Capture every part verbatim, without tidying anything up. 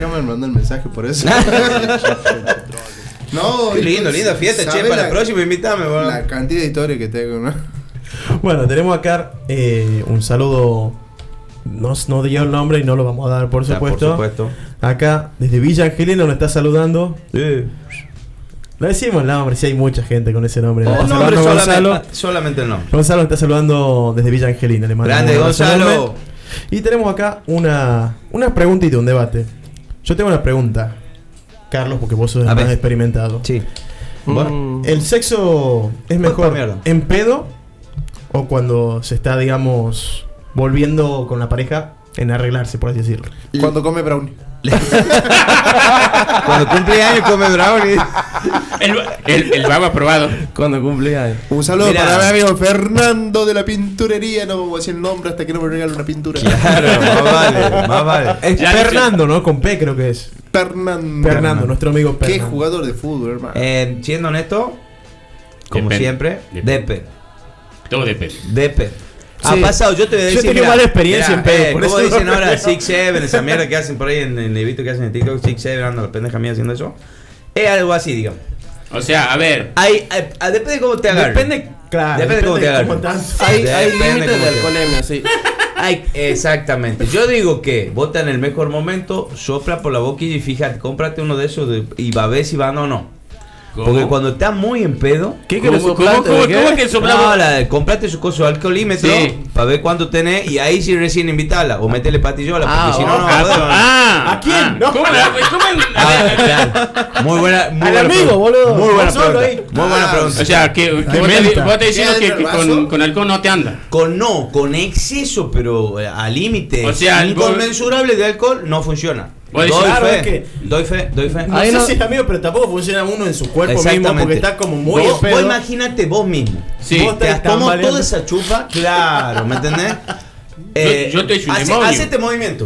me mandó el mensaje por eso. No, qué lindo, linda fiesta, che, para la próxima invítame, bueno. La cantidad de historias que tengo, ¿no? Bueno, tenemos acá eh, un saludo. No, no dio el nombre y no lo vamos a dar, por supuesto. Ya, por supuesto. Acá, desde Villa Angelina, nos está saludando. Sí. No decimos el nombre, si hay mucha gente con ese nombre. Oh, ¿no? nombre Gonzalo, solamente, solamente el nombre. Gonzalo está saludando desde Villa Angelina. Le Grande, Gonzalo. Y tenemos acá una, una preguntita, un debate. Yo tengo una pregunta, Carlos, porque vos sos el más experimentado. Sí. Bueno, ¿el sexo es mejor en pedo o cuando se está, digamos, volviendo con la pareja en arreglarse, por así decirlo? Cuando come brownie. Cuando cumple años come brownie. El, el, el vago aprobado. Cuando cumple años. Un saludo Mirá. para mi amigo Fernando de la pinturería. No voy a decir el nombre hasta que no me regale una pintura. Claro, más vale, más vale. Es Ya, Fernando, ¿no? Con P creo que es. Fernando. Fernando, nuestro amigo Qué Fernando. jugador de fútbol, hermano. Eh, siendo honesto, como Depende. siempre, Depende. Depe. Todo depende. Depe. Ha Sí. pasado, yo te voy a Yo decir. he tenido mira, mala experiencia mira, en pedo, eh, por ¿cómo eso dicen no ahora creo. Six Seven? Esa mierda que hacen por ahí en el levito que hacen en TikTok, Six Seven, anda la pendeja mía haciendo eso. Es algo así, digamos. O sea, a ver. Hay, hay- ah, depende de cómo te agarres. Depende, claro. Depende de cómo te agarres. estás. Hay, hay Depende límites cómo de te- alcoholemia, sí. Ay, exactamente. Yo digo que vota en el mejor momento, sopla por la boquilla y fíjate, cómprate uno de esos de- y va a ver si van o no. ¿Cómo? Porque cuando estás muy en pedo, ¿Qué ¿Cómo, querés cómo, soplarte? cómo, ¿De qué? cómo es que el soplado? no, la, comprate su coso alcoholímetro Sí. para ver cuánto tenés y ahí sí recién invitarla o metele patillola porque Ah, si no, no va a Ah, poder. ah, ¿A quién? ah. No. ¿Cómo la- cómo el- a Ah, ver, claro. Muy buena, muy Al buena amigo, pregunta. boludo. Muy buena Vos solo pregunta. ahí. Muy buena Ah, pregunta. O sea, que, que vos, Menta. te, vos estás diciendo ¿Queda que, dentro que del con, vaso? con alcohol no te anda. Con no, con exceso, pero eh, al límite. O sea, el- inconmensurable de alcohol no funciona. Vos Doy decís, claro, fe, es que- doy fe, doy fe. No Ahí sé no- si es amigo, pero tampoco funciona uno en su cuerpo mismo Exactamente. porque está como muy vos, en pedo. vos imagínate vos mismo. Sí. Vos Te estás tomo tambaleando. toda esa chupa, claro, ¿me entendés? yo te he hecho un hace, demonio. hace este movimiento.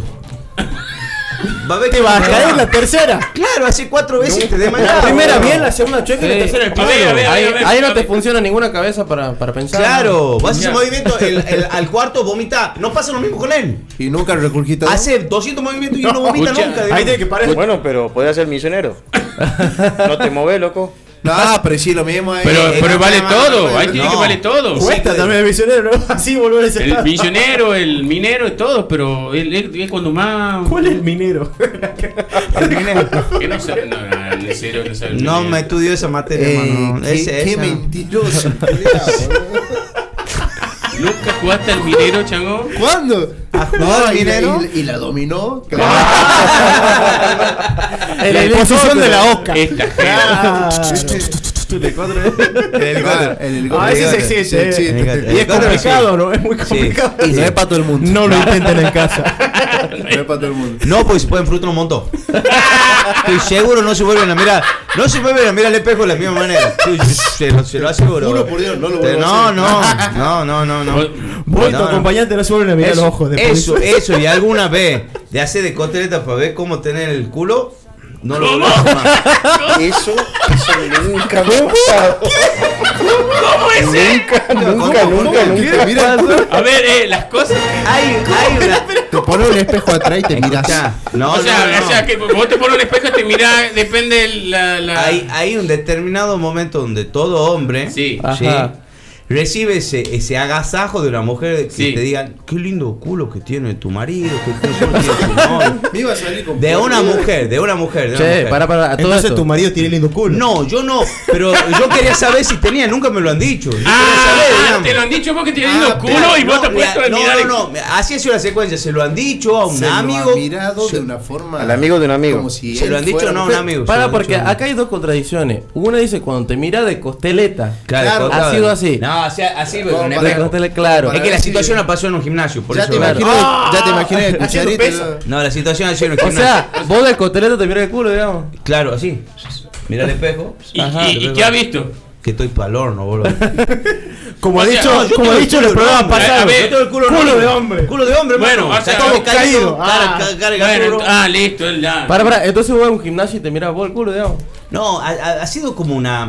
Va a ver Te que vas a no, caer no. la tercera. Claro, hace cuatro veces te La desmayás. primera bien, la segunda chueca y la Sí. tercera el A ver, a pedo. ver, Ahí, a ver, ahí no a te ver. funciona ninguna cabeza para, para pensar. Claro, vas a ese Ya. movimiento, el, el- al cuarto vomita. No pasa lo mismo con él. Y nunca recurgiste. Hace doscientos movimientos y no vomita escucha, nunca. Ahí digamos. tiene que parar. Bueno, pero podés ser misionero. No te mueves, loco. No, pero sí, lo mismo ahí. Pero, Eh, pero no, vale no, todo, no, ahí tiene no. que vale todo. Cuesta Sí, también el visionero, ¿no? Así volver a ese El estado. misionero, el minero, todo, pero él él- es cuando más. ¿Cuál es el minero? Que no sabe, no, no, en serio, no sabe el No minero. me estudió esa materia, Eh, hermano. qué, Ese- qué esa- mentiroso. ¿Nunca jugaste al minero, chango? ¿Cuándo? jugado al y, la, minero? y, y la dominó. En la posición de la oca. Esta gente. Claro. El helicóptero. El helicóptero. Ah, ese sí existe. Sí, eh. existe. Y es complicado, ¿no? Es muy Sí. complicado. Y no es para todo el mundo. No lo intenten en casa. No es para todo el mundo. No, porque se pueden frustrar un montón. Estoy seguro, no se vuelven a mirar. No se vuelven a mirar al espejo de la misma manera. Estoy- Se lo, se lo aseguro. Juro por Dios, no lo Te- vuelvo a no, hacer. no, no, no, no, no. Vos- Vos y tu No, no. acompañante no se vuelven a mirar Eso, los ojos después. eso, eso, y alguna vez de hacer de coteleta para ver cómo tener el culo, no lo ¿Cómo? volvemos más. Eso, eso nunca me ha pasado. ¿Cómo es eso? Nunca, nunca, nunca, nunca. Mira, A ver, eh, las cosas. Hay, hay una. te pones un espejo atrás y te miras. Escuchá, no, o sea, no, no. o sea, que vos te pones un espejo y te mirás, depende la. la... Hay, hay un determinado momento donde todo hombre Sí. ¿sí? Ajá. recibe ese, ese agasajo de una mujer que Sí. te digan, qué lindo culo que tiene tu marido, que tiene tu novio". Me iba a salir con De una mujer, de una mujer, de una Che, mujer. para, para, a todo Entonces esto. tu marido tiene lindo culo. No, yo no, pero yo quería saber si tenía, nunca me lo han dicho. Yo quería Ah, saber, digamos. te lo han dicho porque tienes Ah, lindo culo pero y vos te has no, puesto a no, mirar. el- no, no, así ha sido la secuencia, se lo han dicho a un Se lo amigo. ha mirado de una forma. Al amigo de un amigo. Como si Se él lo han dicho fuera no a un mujer. amigo. se lo Para, han porque dicho a un acá hay dos contradicciones. Una dice cuando te mira de costeleta. Claro, ha sido así. No, así, así Como con para- De espejo. costele- claro. Es que la Sí. situación la pasó en un gimnasio, por Ya eso. te claro. imaginé, ya te imaginé el Haciendo cucharito. peso. No, la situación ha sido en un O gimnasio. sea, vos de costeleta te miras el culo, digamos. Claro, así. Mira el espejo. ¿Y, Ajá. y, y qué ha visto? Que estoy pa'l horno, boludo. Como O ha sea, dicho, no, yo como tengo ha el dicho en el culo de programa hombre. pasado. A ver, Yo tengo el culo, culo no, de hombre. Culo de hombre, Bueno, mano. o sea, todo todo caído. caído. Cara, Ah. ca- cara de Bueno, gaturo. ah, listo, él ya. Para, para, entonces vos vas a un gimnasio y te miras vos el culo, digamos. No, ha, ha- ha sido como una.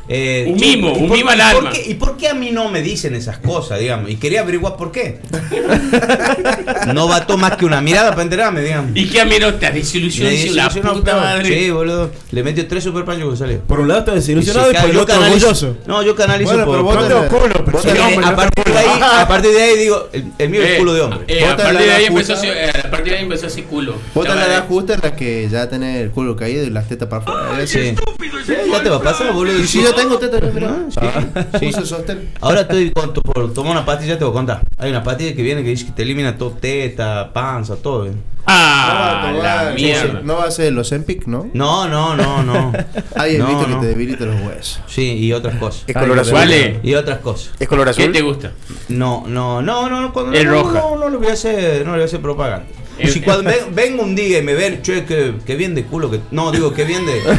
Eh, un yo- mimo, ¿y un por- mimo al y por alma. qué- ¿Y por qué a mí no me dicen esas cosas, digamos? Y quería averiguar por qué. No bastó más que una mirada para enterarme, digamos. ¿Y qué amigo te desilusionó? Me Dice, la desilusionó, puta pero- madre. Sí, boludo. Le metió tres super panchos que salió. Por un lado está desilusionado y, Y se por el cae, otro yo canalizo- orgulloso. No, yo canalizo Bueno, por, pero vos por- te la- culo, pero vos soy te la- hombre, a no partir de ahí, a partir de ahí digo, el, el mío es Eh, culo de hombre. eh, a, Bota partir la de ahí justa. empezó a ser- eh, a partir de ahí empezó a ser culo. Vos te Ya la va, edad eh. justa en la que ya tenés el culo caído y las tetas para afuera. Sí. Sí, ya te va a pasar, boludo. Y si yo tengo tetas, mira. Ah, sí. Puse sostén. Ahora estoy con, por tomar una pastilla, te voy a contar. Hay una pastilla que viene que dice que te elimina todo, teta, panza, todo. ¿eh? Ah, No va a la tomar- mierda. No va a ser los Empic, ¿no? No, no, no, no. Hay el No, visto no. que te debilita los huesos. Sí, y otras cosas. Es color azul. Vale. Y otras cosas. Es color ¿Qué azul. te gusta? No, no, no, no, no, cuando, Es no, roja. No, no, le voy a hacer, no le voy a hacer propaganda. Y Es- si cuando ven- vengo un día y me ven, che, que, que bien de culo, que no, digo, que bien de.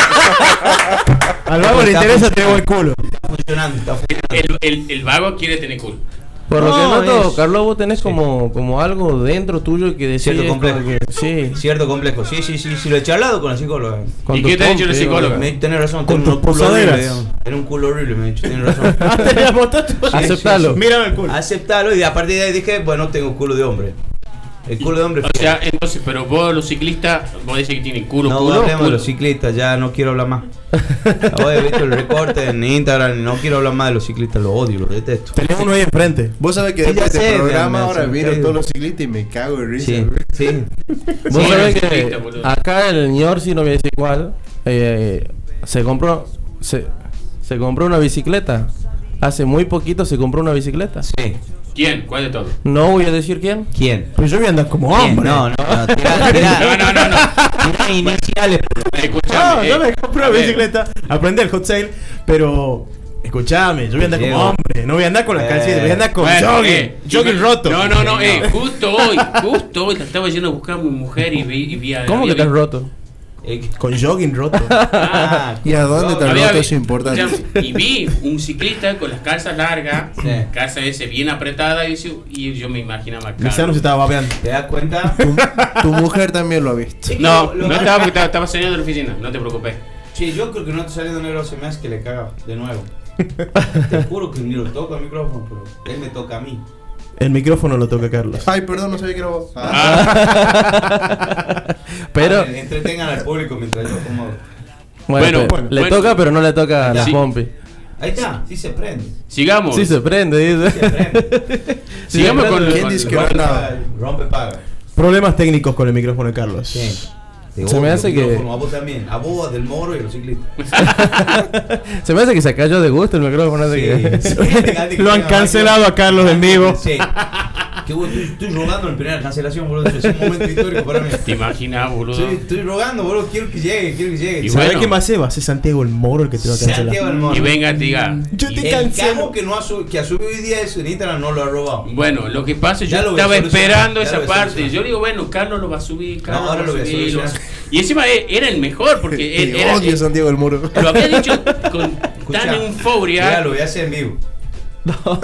Al vago le Está interesa fun- tener buen culo. Está funcionando, está funcionando. El, el, el vago quiere tener culo. Por lo No, que noto, es- Carlos, vos tenés como, como algo dentro tuyo que decís. Cierto es complejo. como que- sí. Cierto complejo, sí, sí, sí, sí, lo he charlado con la psicóloga. Con ¿Y tu qué te ha dicho la compi, psicóloga? Me tenés razón, Con tengo tus un culo horrible, posaderas. digamos. Era un culo horrible, me ha dicho, tienes razón. Ah, tenés fotos. Aceptalo. sí, sí. Mírame el culo. Aceptalo y a partir de ahí dije, bueno, tengo culo de hombre. El culo de hombre. O sea, entonces, pero vos los ciclistas, vos decís que tienen culo, no culo, hablemos de culo. los ciclistas, ya no quiero hablar más. Hoy he visto el recorte en Instagram y no quiero hablar más de los ciclistas, los odio, los detesto. Tenés uno ahí enfrente. Vos sabés que Sí, después ya de este sé, programa me- ahora me- vieron me- todos los ciclistas y me cago de risa. Sí, güey. sí. Vos Sí, sabés los que ciclistas, boludo. acá el señor, si no voy a decir cuál, eh, se compró se, se compró una bicicleta. Hace muy poquito se compró una bicicleta. Sí. ¿Quién? ¿Cuál de todos? No voy a decir quién. ¿Quién? Pero yo voy a andar como ¿Quién? hombre. No, no, no, tirá, tirá, No, no, no, no. tirá iniciales. No, Escuchame. yo eh, me compré a una ver, bicicleta, aprendí el hot sale, pero escuchame, yo voy a andar Diego. como hombre, no voy a andar con la Eh, calceta, voy a andar con Bueno, jogging, eh, jogging yo- roto. No, no, no, eh, justo hoy, justo hoy estaba yendo a buscar a mi mujer y vi, y vi a. ¿Cómo que había te has vi- roto? Eh, Con jogging roto. ah, ¿Y a dónde te había roto? vi- Es importante. escuchame, Y vi un ciclista con las calzas largas, Sí. calzas ese bien apretada y, dice- y yo me imaginaba acá. Luciano se estaba babeando. ¿Te das cuenta? Tu, tu mujer también lo ha visto. Sí, No, lo- lo- no estaba porque estaba, estaba saliendo de la oficina, no te preocupes. Sí, yo creo que no te saliendo negro, se me hace que le caga de nuevo. Te juro que ni lo toco al micrófono, pero él me toca a mí. El micrófono lo toca Carlos. Ay, perdón, no sabía que era vos. Pero, Ah, entretengan al público mientras yo acomodo. bueno, Bueno, pe- le bueno. toca, pero no le toca a la Sí. pompi. Ahí está, sí se prende. Sigamos. Sí se prende, Sí dice. se prende. Sigamos con, ¿Quién con- dice que Rompe, no? paga, rompe, paga. Problemas técnicos con el micrófono de Carlos. Sí. Te Se me odio, hace que- micrófono, a vos también, a vos, del Moro y a los ciclistas. Se me hace que se cayó de gusto el micrófono. así que- Sí. Lo han cancelado a Carlos en vivo. Sí. Que vos, estoy, estoy rogando en primera cancelación, boludo. Es un momento histórico para mí. ¿Te imaginas, boludo? Estoy, estoy rogando, boludo. Quiero que llegue, quiero que llegue. Y ¿Sabes bueno. qué más, Eva? Es Santiago el Moro el que te va a cancelar. Santiago del Moro. Y venga, te diga. Yo Y te el cancelo. camo que, no ha sub- que ha subido hoy día eso en Instagram no lo ha robado. Bueno, lo que pasa es Ya yo lo voy a estaba solucionar, esperando ya esa lo voy a parte. solucionar. Yo digo, bueno, Carlos lo va a subir, Carlos No, ahora va lo voy a subir, solucionar. lo va a- Y encima eh, era el mejor porque él Te era, odio eh, Santiago del Muro. lo había dicho con Escucha, tan Mira, euforia. lo voy a hacer en vivo. Va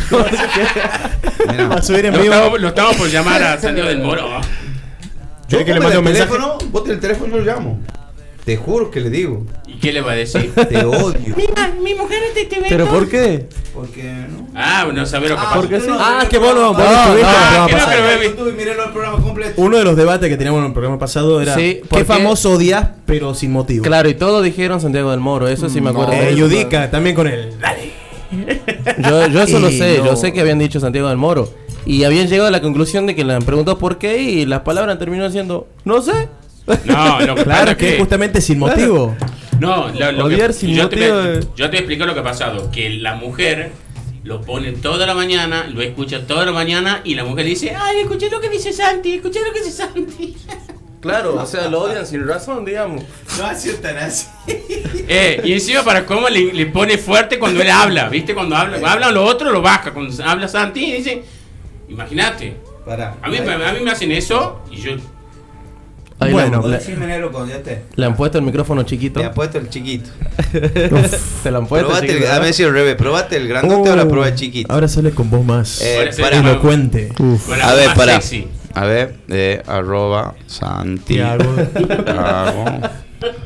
Mira. a subir en Lo vivo. estamos, lo estamos por llamar a Santiago del Moro. ¿Quiere que le pongo mande un el mensaje? teléfono, bote el teléfono y lo llamo. Te juro que le digo. ¿Y qué le va a decir? Te odio. Mi mujer te, te ve. ¿Pero por qué? Porque no. Ah, no saber lo que Ah, pasa. porque sí. no, Ah, no, que vos no, vos no, no estuviste no, en el programa que no, pasado. pero- en YouTube y mírenlo el programa completo. Uno de los debates que teníamos en el programa pasado era Sí, ¿qué porque- famoso odias pero sin motivo? Claro, y todos dijeron Santiago del Moro, eso sí me acuerdo. Eh, Yudica, también con él. Dale. Yo, yo eso lo Y sé, no. yo sé que habían dicho Santiago del Moro. Y habían llegado a la conclusión de que le han preguntado por qué y las palabras terminó siendo, no sé. No, lo que pasa Claro, es que es que. justamente sin motivo. No, lo, lo Odiar que, sin yo, te, motivo voy a- de- yo te voy a explicar lo que ha pasado. Que la mujer lo pone toda la mañana, lo escucha toda la mañana y la mujer dice, ay, escuché lo que dice Santi, escuché lo que dice Santi. Claro, o sea, lo odian sin razón, digamos. No ha sido tan así. Eh, y encima para cómo le, le pone fuerte cuando él habla, ¿viste? Cuando habla, cuando hablan los otros lo baja, cuando habla Santi dice, imagínate, Pará. a mí, a mí me hacen eso y yo, Ahí Bueno, le, le- Decime negro cuando ya esté. le han puesto el micrófono chiquito. Te ha puesto el chiquito. Te lo han puesto Probate el, chiquito. a ver si al revés. Probate el grandote, ahora probá el chiquito. Ahora sale con voz más Eh, Ahora sí. para, elocuente. bueno, a ver, más para. sexy. A ver, eh, arroba Santiago. Tiago. Tiago.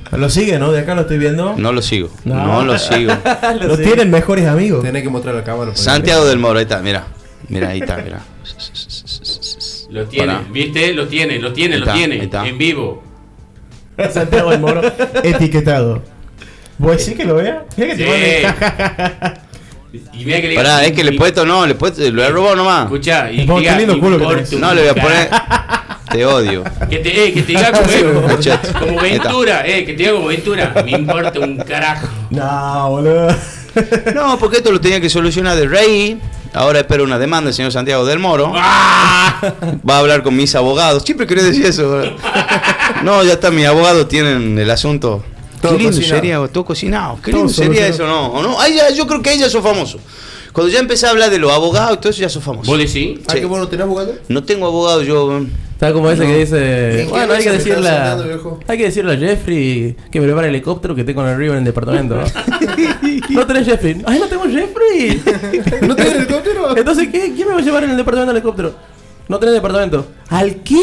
Lo sigue, ¿no? De acá lo estoy viendo. No lo sigo. No, No. lo sigo. lo Los tienen mejores amigos. Tenés que mostrar la cámara. Santiago del Moro, ahí está, mira. Mira, ahí está, mira. Lo tiene, Pará. ¿viste? Lo tiene, lo tiene, Ahí lo está, tiene. ahí está. En vivo. Santiago del Moro etiquetado. ¿Vos decís que lo vea? Mira que Sí. te mande- Y mira que le Pará, es que le he puesto, no, le he puesto, lo he robado nomás. Escucha, y Vos, qué diga, lindo culo que importa tenés. un No, le voy a poner. carajo. Te odio. Que te, eh, que te diga como, Escuchate. como Ahí está. Ventura, eh, que te diga como Ventura. Me importa un carajo. No, boludo. No, porque esto lo tenía que solucionar de Rey. Ahora espero una demanda del señor Santiago del Moro. ¡Ah! Va a hablar con mis abogados. Siempre quería decir eso. No, ya está, mis abogados tienen el asunto. Todo Qué lindo cocinado. sería, todo cocinado. Qué Todo lindo sería solucionado. eso, ¿no? ¿O no? Ahí ya, yo creo que ahí ya sos famoso. Cuando ya empecé a hablar de los abogados y todo eso, ya sos famoso. ¿Vos decís? Ah, Sí. que vos no tenés abogado. No tengo abogado, yo. Está como ese que dice, ¿En qué bueno, hay que mesa te estás decirle a, sentando, viejo? hay que decirle a Jeffrey que me prepare el helicóptero que tengo arriba en el departamento. No tenés Jeffrey. Ay, no tengo Jeffrey. ¿No tenés helicóptero? Entonces, ¿qué? ¿Quién me va a llevar en el departamento del helicóptero? No tenés departamento. ¡Alquilo!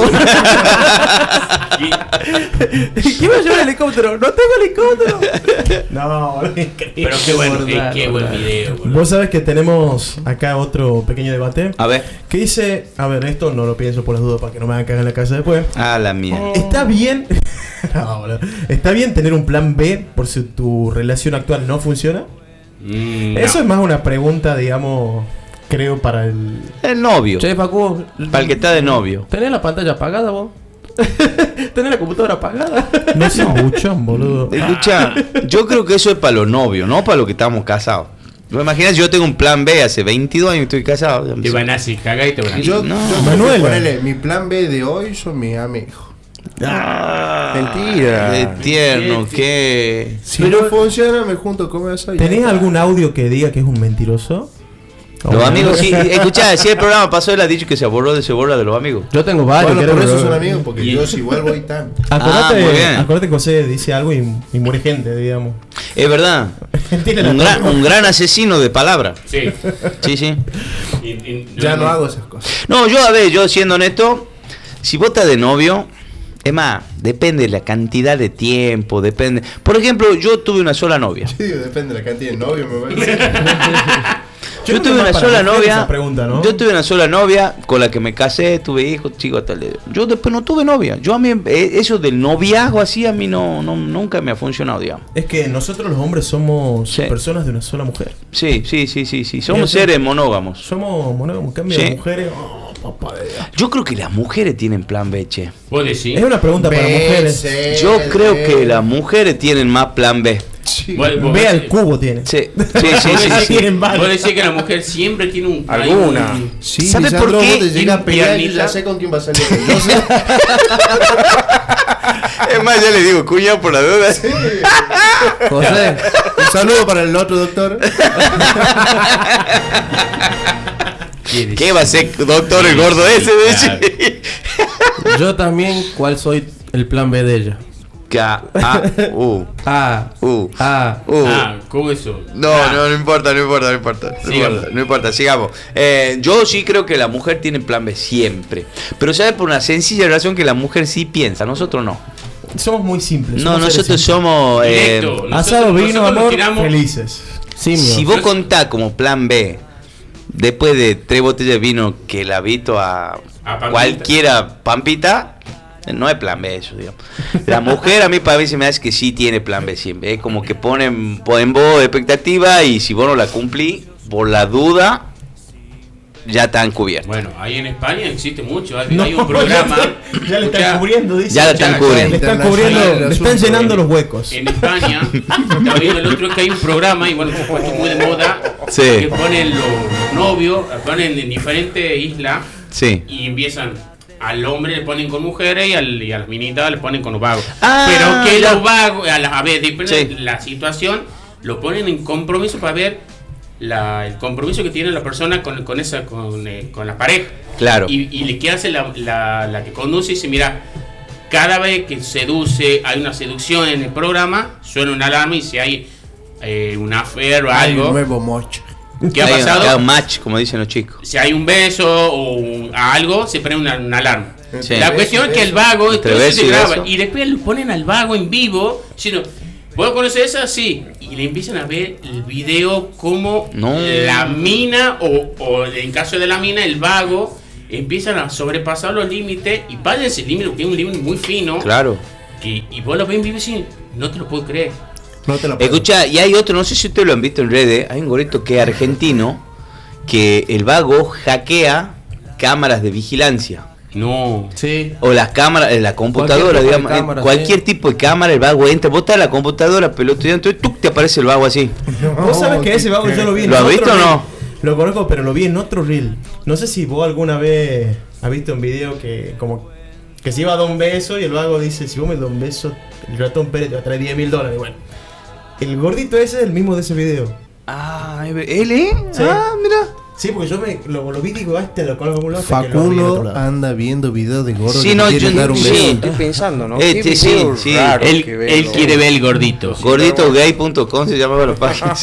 ¿Quién me va a llevar el helicóptero? No tengo helicóptero. No, boludo. increíble. Pero qué bueno, qué, Bordar, qué buen bordar. video, boludo. Vos sabés que tenemos acá otro pequeño debate. A ver. Que dice, a ver, esto no lo pienso por las dudas para que no me hagan cagar en la casa después. A la mierda. Está bien. No, boludo. Está bien tener un plan B por si tu relación actual no funciona. Mm, Eso no. es más una pregunta, digamos, creo para el. El novio. Che, Facu, Para el que está de novio. ¿tenés la pantalla apagada vos? ¿Tenés la computadora apagada? No seas buchón, boludo. Escucha, yo creo que eso es para los novios, no para los que estamos casados. ¿Me imaginas? Yo tengo un plan B hace veintidós años y estoy casado. Te van a decir, caga y te van a decir. Yo, No, yo Manuela. ponele, mi plan B de hoy son mis amigos. Mentira. Qué tierno, qué. Si no funciona, me junto con eso. y ya ¿Tenés está. algún audio que diga que es un mentiroso? Los amigos, sí. Escuchá, si el programa pasó, él ha dicho que se borró de se borra de los amigos. Yo tengo varios. Bueno, ¿querés por eso ver? son amigos, porque Y- yo si vuelvo y tan. Acordate, Ah, muy bien. acordate que José dice algo y, y muere gente, digamos. Es verdad. Tiene la Un gran, culpa. un gran asesino de palabra. Sí. Sí, sí. Y- y- Ya no hago esas cosas. No, yo, a ver, yo siendo honesto, si vos estás de novio, es más, depende de la cantidad de tiempo, depende. Por ejemplo, yo tuve una sola novia. Sí, depende de la cantidad de novios, me parece. Yo, creo que tuve más una para sola mujeres novia. esa pregunta, ¿no? Yo tuve una sola novia con la que me casé, tuve hijos, chicos, hasta el. Yo después no tuve novia. Yo a mí, eh, eso del noviazgo así, a mí no, no nunca me ha funcionado, digamos. Es que nosotros los hombres somos Sí. personas de una sola mujer. Sí, sí, sí, sí, sí. Somos Fíjate. seres monógamos. Somos monógamos, cambio Sí. de mujeres. Oh, papá de Dios. Yo creo que las mujeres tienen plan B, che. Vos decís. Es una pregunta para B, mujeres. C, Yo D. creo que las mujeres tienen más plan B. Sí. Vos- vos Ve decís- al cubo tiene. Sí, sí, sí, Vos sí, decís- sí. Tienen varios. Vos decís que la mujer siempre tiene un. hay Alguna. un- Sí, ¿Sabe Lisandro, por qué? vos te llega a pelear y Piernita. ya sé con quién va a salir. Yo sé. Es más, ya le digo, cuñado por la duda. José, Un saludo para el otro doctor. ¿Qué va a ser, doctor, el gordo ese? Claro. De yo también, ¿cuál soy el plan B de ella? K, A, U, Ah, U, ah, U. Ah, ¿cómo eso? No, Ah, no, no importa, no importa, no importa. No Sigamos. importa, no importa, sigamos. Eh, yo sí creo que la mujer tiene plan B siempre. Pero ¿sabes? Por una sencilla razón que la mujer sí piensa, nosotros no. Somos muy simples. No, somos seres nosotros simples. somos. eh, Directo. Nosotros- Asado, vino, nosotros nos amor, tiramos- felices. simio. si vos contás como plan B, después de tres botellas de vino que la habito a, A Pampita. cualquiera Pampita, no es plan B eso, digamos. La mujer a mí para mí se me hace que sí tiene plan B siempre. Es como que ponen, ponen vos expectativa y si vos no la cumplís, por la duda, ya están cubiertos. Bueno, ahí en España existe mucho. Hay, No, hay un programa. Ya, ya le están Escuchá, cubriendo, dice. Ya la están ya, cubriendo. Le están Internacional cubriendo, el le están asunto, llenando eh. los huecos. En España, estaba viendo el otro que hay un programa, y bueno, se fue muy de moda, Sí. que ponen los novios, ponen en diferentes islas Sí. y empiezan. Al hombre le ponen con mujeres y, al, y a las minitas le ponen con los vagos. Ah, Pero que ya. los vagos, a, la, a ver, depende Sí. de la situación, lo ponen en compromiso para ver la, el compromiso que tiene la persona con, con esa con, eh, con la pareja. Claro. Y, y le que hace la, la, la que conduce y dice, mira, cada vez que seduce, hay una seducción en el programa, suena una alarma y si hay eh, un affair o Hay un algo, nuevo mocho. ¿qué ha Hay un- pasado? hay un match, como dicen los chicos. Si hay un beso o un- algo, se prende una, una alarma. Sí. La cuestión es que el vago Entre entonces beso se y graba beso. y después lo ponen al vago en vivo, sino ¿vos conocés esa? Sí. Y le empiezan a ver el video como No. la mina o, o en caso de la mina el vago empiezan a sobrepasar los límites y pasan ese límite que es un límite muy fino. Claro. Y, y vos lo ves en vivo y decís, no te lo puedo creer. No te la puedo. Escucha, y hay otro, no sé si ustedes lo han visto en redes, hay un gordito que es argentino, que el vago hackea cámaras de vigilancia. No. Sí. O las cámaras, la computadora, Cualquier tipo de digamos, en cámara, cualquier sí. tipo de cámara, el vago entra, vos estás en la computadora, pelotudo, entonces tú te aparece el vago así. Vos sabés que ese vago yo lo vi en ¿Lo has otro visto o reel. no? Lo conozco, pero lo vi en otro reel. No sé si vos alguna vez has visto un video que como que se iba a dar un beso y el vago dice, si vos me das un beso, el ratón Pérez te va a traer diez mil dólares. Bueno, el gordito ese es el mismo de ese video. Ah, ¿él eh? Sí. Ah, mira. Sí, porque yo me, lo, lo vi y digo, ah, este lo conozco como loco. hasta que lo vi en otro Facundo lado. anda viendo videos de gordos Sí, que no, quieren yo- dar un sí. beso. Estoy pensando, ¿no? Este, Qué sí, video sí. raro Él, que veo, él ¿no? quiere ver el gordito. Gorditogay punto com se llamaba la página.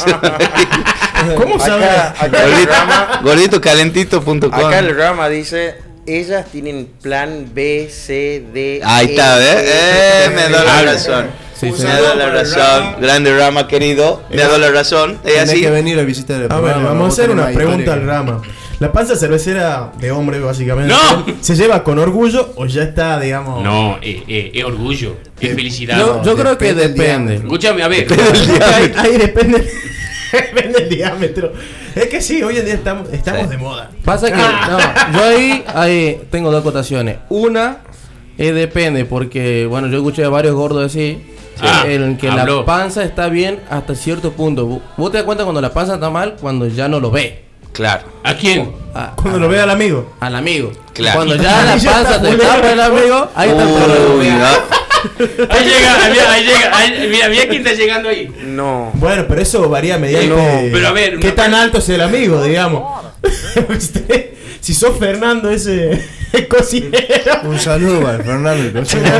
¿Cómo sabe? Acá, acá, el drama, Gorditocalentito punto com. acá el drama dice, ellas tienen plan B, C, D, Ahí E, está, ¿ves? F, Eh, me da la Habla. razón. Sí, sí. Me da la razón. Grande Rama, querido. Me da la razón. Es Tenés así. que venir a visitar el A ver, programa. vamos a vos hacer tenés una más pregunta historia al que- Rama. ¿La panza cervecera de hombre, básicamente, ¡No! se lleva con orgullo o ya está, digamos? No, eh, eh, es orgullo, es felicidad. Yo, yo creo que Depende del depende. Escúchame, a ver. ahí, ahí depende, depende del diámetro. Es que sí, hoy en día estamos, estamos Sí. de moda. Pasa que no, yo ahí, ahí tengo dos acotaciones. Una, eh, depende, porque bueno, yo escuché a varios gordos así, Ah, en que habló. la panza está bien hasta cierto punto. Vos- Vos te das cuenta cuando la panza está mal, cuando ya no lo ve. Claro. ¿A quién? A- Cuando a- lo ve al amigo. al amigo. Claro. Cuando ya la Ahí ya panza está te fulano. tapa el amigo, ahí está el problema. Uy, ah. Ahí llega, ahí, ahí llega, ahí- mira, mira quién está llegando ahí. No. Bueno, pero eso varía mediante No, pero a ver, qué una- tan alto es el amigo, digamos. Usted, si sos Fernando ese cocinero. Un saludo para Fernando. el cocinero.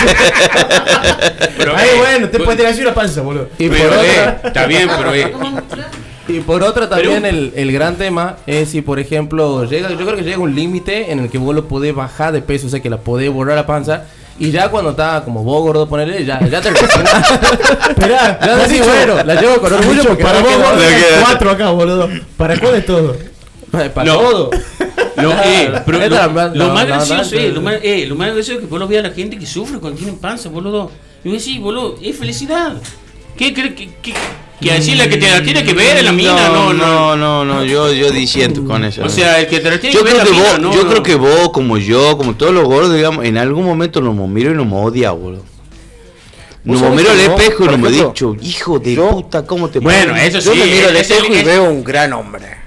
Pero, Ay, eh, bueno, te pues- puedes tirar así una panza, boludo. Y por Pero, eh, otra, está bien, pero eh, y por otra también Pero- el, el gran tema es si por ejemplo llega, yo creo que llega un límite en el que vos lo podés bajar de peso, o sea que la podés borrar la panza. Y ya cuando está como vos gordo ponerle, ya, ya te Esperá, Ya has decís, dicho- bueno, la llevo con has orgullo dicho, porque para no vos, queda- gordo, no hay queda. cuatro acá, boludo. ¿Para cuál es todo? para No. todo. lo, eh, pero Esta lo, la- lo la- más la- gracioso la- es, lo más, eh, lo más gracioso es que vos lo veas a la gente que sufre cuando tienen panza, boludo. Y vos decís, boludo, es felicidad. ¿Qué crees que, que, que decirle que te la tiene que ver en la mina? No, no. no, no, no, yo, yo disiento con eso. O sea, el que te la tiene yo que ver creo en que la vos, mina, no. yo no. creo que vos, como yo, como todos los gordos, digamos, en algún momento nos miro y nos odia, boludo. ¿Vos Nos sabés miro al que no? espejo y Por nos hemos ejemplo, dicho, hijo de yo- puta, ¿cómo te Bueno, pones?" eso Yo sí. me miro al es- espejo y es- veo un gran hombre.